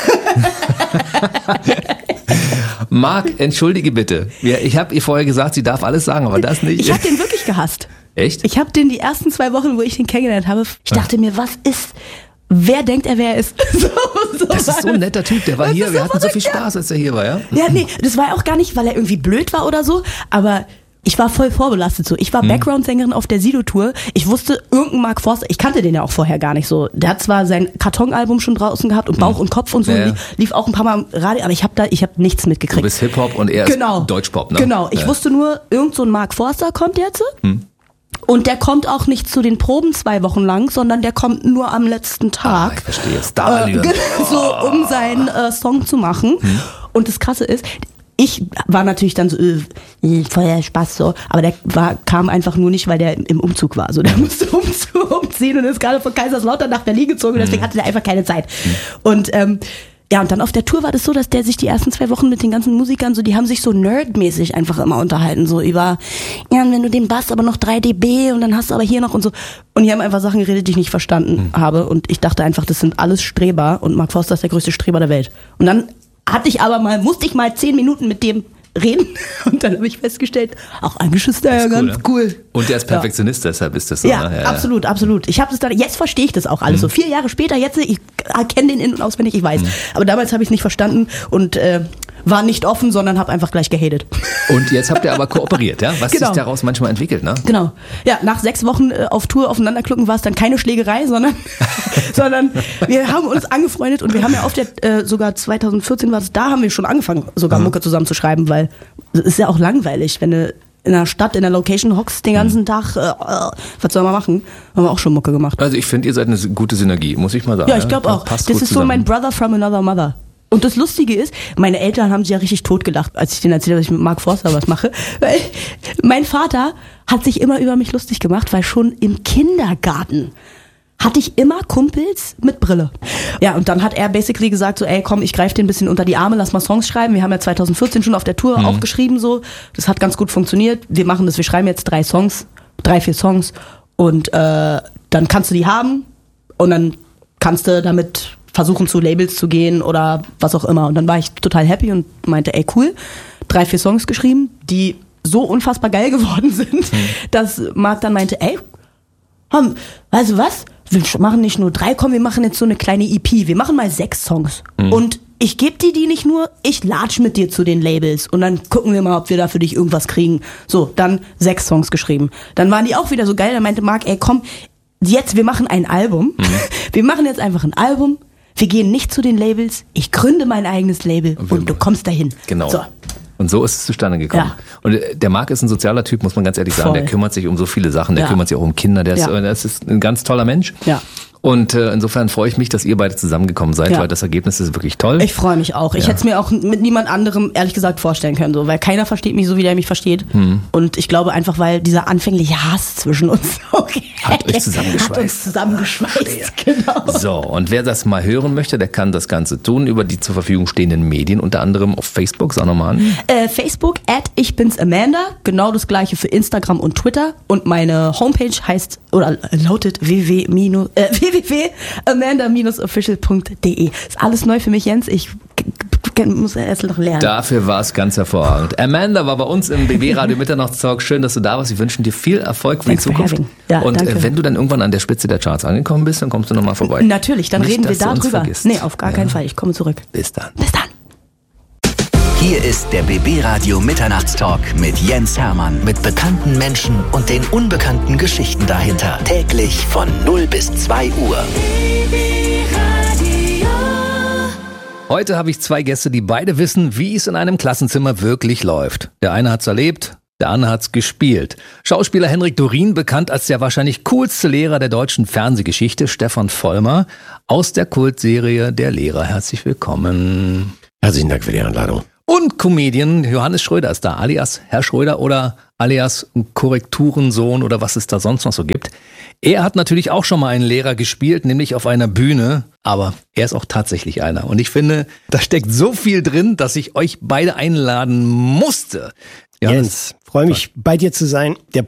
Mark, entschuldige bitte. Ja, ich habe ihr vorher gesagt, sie darf alles sagen, aber das nicht. Ich habe den wirklich gehasst. Echt? Ich habe den die ersten zwei Wochen, wo ich den kennengelernt habe, ich dachte mir, was ist, wer denkt er, wer er ist? so, so Das ist so ein netter Typ, der war Das hier, ist wir so hatten so viel verrückt, ja. Spaß, als er hier war, ja? Ja, nee, das war auch gar nicht, weil er irgendwie blöd war oder so, aber ich war voll vorbelastet so. Ich war Hm. Background-Sängerin auf der Sido-Tour. Ich wusste, irgendein Mark Forster, ich kannte den ja auch vorher gar nicht so. Der hat zwar sein Kartonalbum schon draußen gehabt und Bauch und Kopf und so, Ja, ja. lief, lief auch ein paar Mal im Radio, aber ich habe da, ich habe nichts Du mitgekriegt. bist Hip-Hop und er Genau. ist Deutschpop, ne? Genau, ich ja. wusste nur, irgend so ein Mark Forster kommt jetzt. Hm. Und der kommt auch nicht zu den Proben zwei Wochen lang, sondern der kommt nur am letzten Ah, Tag. ich verstehe. Starallüren. Äh, so, um seinen äh, Song zu machen. Hm. Und das Krasse ist, ich war natürlich dann so, äh, voll Spaß so, aber der war, kam einfach nur nicht, weil der im Umzug war. So, der musste umzu- umziehen und ist gerade von Kaiserslautern nach Berlin gezogen, deswegen hatte der einfach keine Zeit. Und ähm, ja, und dann auf der Tour war das so, dass der sich die ersten zwei Wochen mit den ganzen Musikern so, die haben sich so nerdmäßig einfach immer unterhalten, so über, ja, und wenn du den Bass aber noch drei DB und dann hast du aber hier noch und so. Und die haben einfach Sachen geredet, die ich nicht verstanden Mhm. habe. Und ich dachte einfach, das sind alles Streber und Mark Forster ist der größte Streber der Welt. Und dann hatte ich aber mal, musste ich mal zehn Minuten mit dem reden und dann habe ich festgestellt, auch eigentlich ist der ja ganz ne? cool. Und der ist Perfektionist, deshalb ist das so. Ja, ne? absolut, absolut. Ich habe das dann, jetzt verstehe ich das auch alles. Mhm. So vier Jahre später, jetzt, ich kenne den in- und auswendig, ich weiß. Mhm. Aber damals habe ich es nicht verstanden und äh, war nicht offen, sondern habe einfach gleich gehatet. Und jetzt habt ihr aber kooperiert, ja? Was Genau. sich daraus manchmal entwickelt, ne? Genau. Ja, nach sechs Wochen äh, auf Tour aufeinanderklucken war es dann keine Schlägerei, sondern, sondern wir haben uns angefreundet und wir haben ja auf der, äh, sogar zwanzig vierzehn war es, da haben wir schon angefangen, sogar Mhm. Mucke zusammen zu schreiben, weil es ist ja auch langweilig, wenn du in der Stadt, in der Location hockst den ganzen Mhm. Tag, äh, äh, was soll man machen? Haben wir auch schon Mucke gemacht. Also ich finde, ihr seid eine gute Synergie, muss ich mal sagen. Ja, ich glaube auch. Passt Das gut ist so zusammen. mein Brother from another mother. Und das Lustige ist, meine Eltern haben sich ja richtig totgelacht, als ich denen erzählt habe, dass ich mit Mark Forster was mache. Weil mein Vater hat sich immer über mich lustig gemacht, weil schon im Kindergarten hatte ich immer Kumpels mit Brille. Ja, und dann hat er basically gesagt so, ey, komm, ich greife den ein bisschen unter die Arme, lass mal Songs schreiben. Wir haben ja zwanzig vierzehn schon auf der Tour Mhm. auch geschrieben so. Das hat ganz gut funktioniert. Wir machen das, wir schreiben jetzt drei Songs, drei, vier Songs und äh, dann kannst du die haben und dann kannst du damit versuchen zu Labels zu gehen oder was auch immer. Und dann war ich total happy und meinte, ey, cool, drei, vier Songs geschrieben, die so unfassbar geil geworden sind, mhm. dass Marc dann meinte, ey, komm, weißt du was? Wir machen nicht nur drei, komm, wir machen jetzt so eine kleine E P. Wir machen mal sechs Songs. Mhm. Und ich gebe dir die nicht nur, ich latsch mit dir zu den Labels und dann gucken wir mal, ob wir da für dich irgendwas kriegen. So, dann sechs Songs geschrieben. Dann waren die auch wieder so geil, dann meinte Marc, ey, komm, jetzt, wir machen ein Album. Mhm. Wir machen jetzt einfach ein Album. Wir gehen nicht zu den Labels. Ich gründe mein eigenes Label und, und du kommst dahin. Genau. So. Und so ist es zustande gekommen. Ja. Und der Marc ist ein sozialer Typ, muss man ganz ehrlich sagen. Voll. Der kümmert sich um so viele Sachen. Der Ja. kümmert sich auch um Kinder. Der ist, Ja. das ist ein ganz toller Mensch. Ja. Und äh, insofern freue ich mich, dass ihr beide zusammengekommen seid, Ja. weil das Ergebnis ist wirklich toll. Ich freue mich auch. Ich Ja. hätte es mir auch mit niemand anderem, ehrlich gesagt, vorstellen können, so, weil keiner versteht mich so, wie der mich versteht. Hm. Und ich glaube einfach, weil dieser anfängliche Hass zwischen uns okay, Hat euch zusammengeschweißt. Hat uns zusammengeschweißt, genau. So, und wer das mal hören möchte, der kann das Ganze tun über die zur Verfügung stehenden Medien, unter anderem auf Facebook. Sag nochmal an. Äh, Facebook at ich bin's Amanda, genau das gleiche für Instagram und Twitter und meine Homepage heißt oder lautet w w w punkt amanda official punkt de. Ist alles neu für mich, Jens. Ich muss erst noch lernen. Dafür war es ganz hervorragend. Amanda war bei uns im B B-Radio Mitternachtstalk. Schön, dass du da warst. Wir wünschen dir viel Erfolg für Thanks die Zukunft. Ja, und danke. wenn du dann irgendwann an der Spitze der Charts angekommen bist, dann kommst du nochmal vorbei. Natürlich, dann Nicht, reden wir dass du uns darüber. vergisst. Nee, auf gar Ja. keinen Fall. Ich komme zurück. Bis dann. Bis dann. Hier ist der B B-Radio Mitternachtstalk mit Jens Hermann. Mit bekannten Menschen und den unbekannten Geschichten dahinter. Täglich von null bis zwei Uhr. Heute habe ich zwei Gäste, die beide wissen, wie es in einem Klassenzimmer wirklich läuft. Der eine hat's erlebt, der andere hat's gespielt. Schauspieler Henrik Dorien, bekannt als der wahrscheinlich coolste Lehrer der deutschen Fernsehgeschichte, Stefan Vollmer, aus der Kultserie Der Lehrer. Herzlich willkommen. Herzlichen Dank für die Einladung. Und Comedian Johannes Schröder ist da, alias Herr Schröder oder alias Korrekturensohn oder was es da sonst noch so gibt. Er hat natürlich auch schon mal einen Lehrer gespielt, nämlich auf einer Bühne, aber er ist auch tatsächlich einer. Und ich finde, da steckt so viel drin, dass ich euch beide einladen musste. Jens, freue mich, bei dir zu sein. Der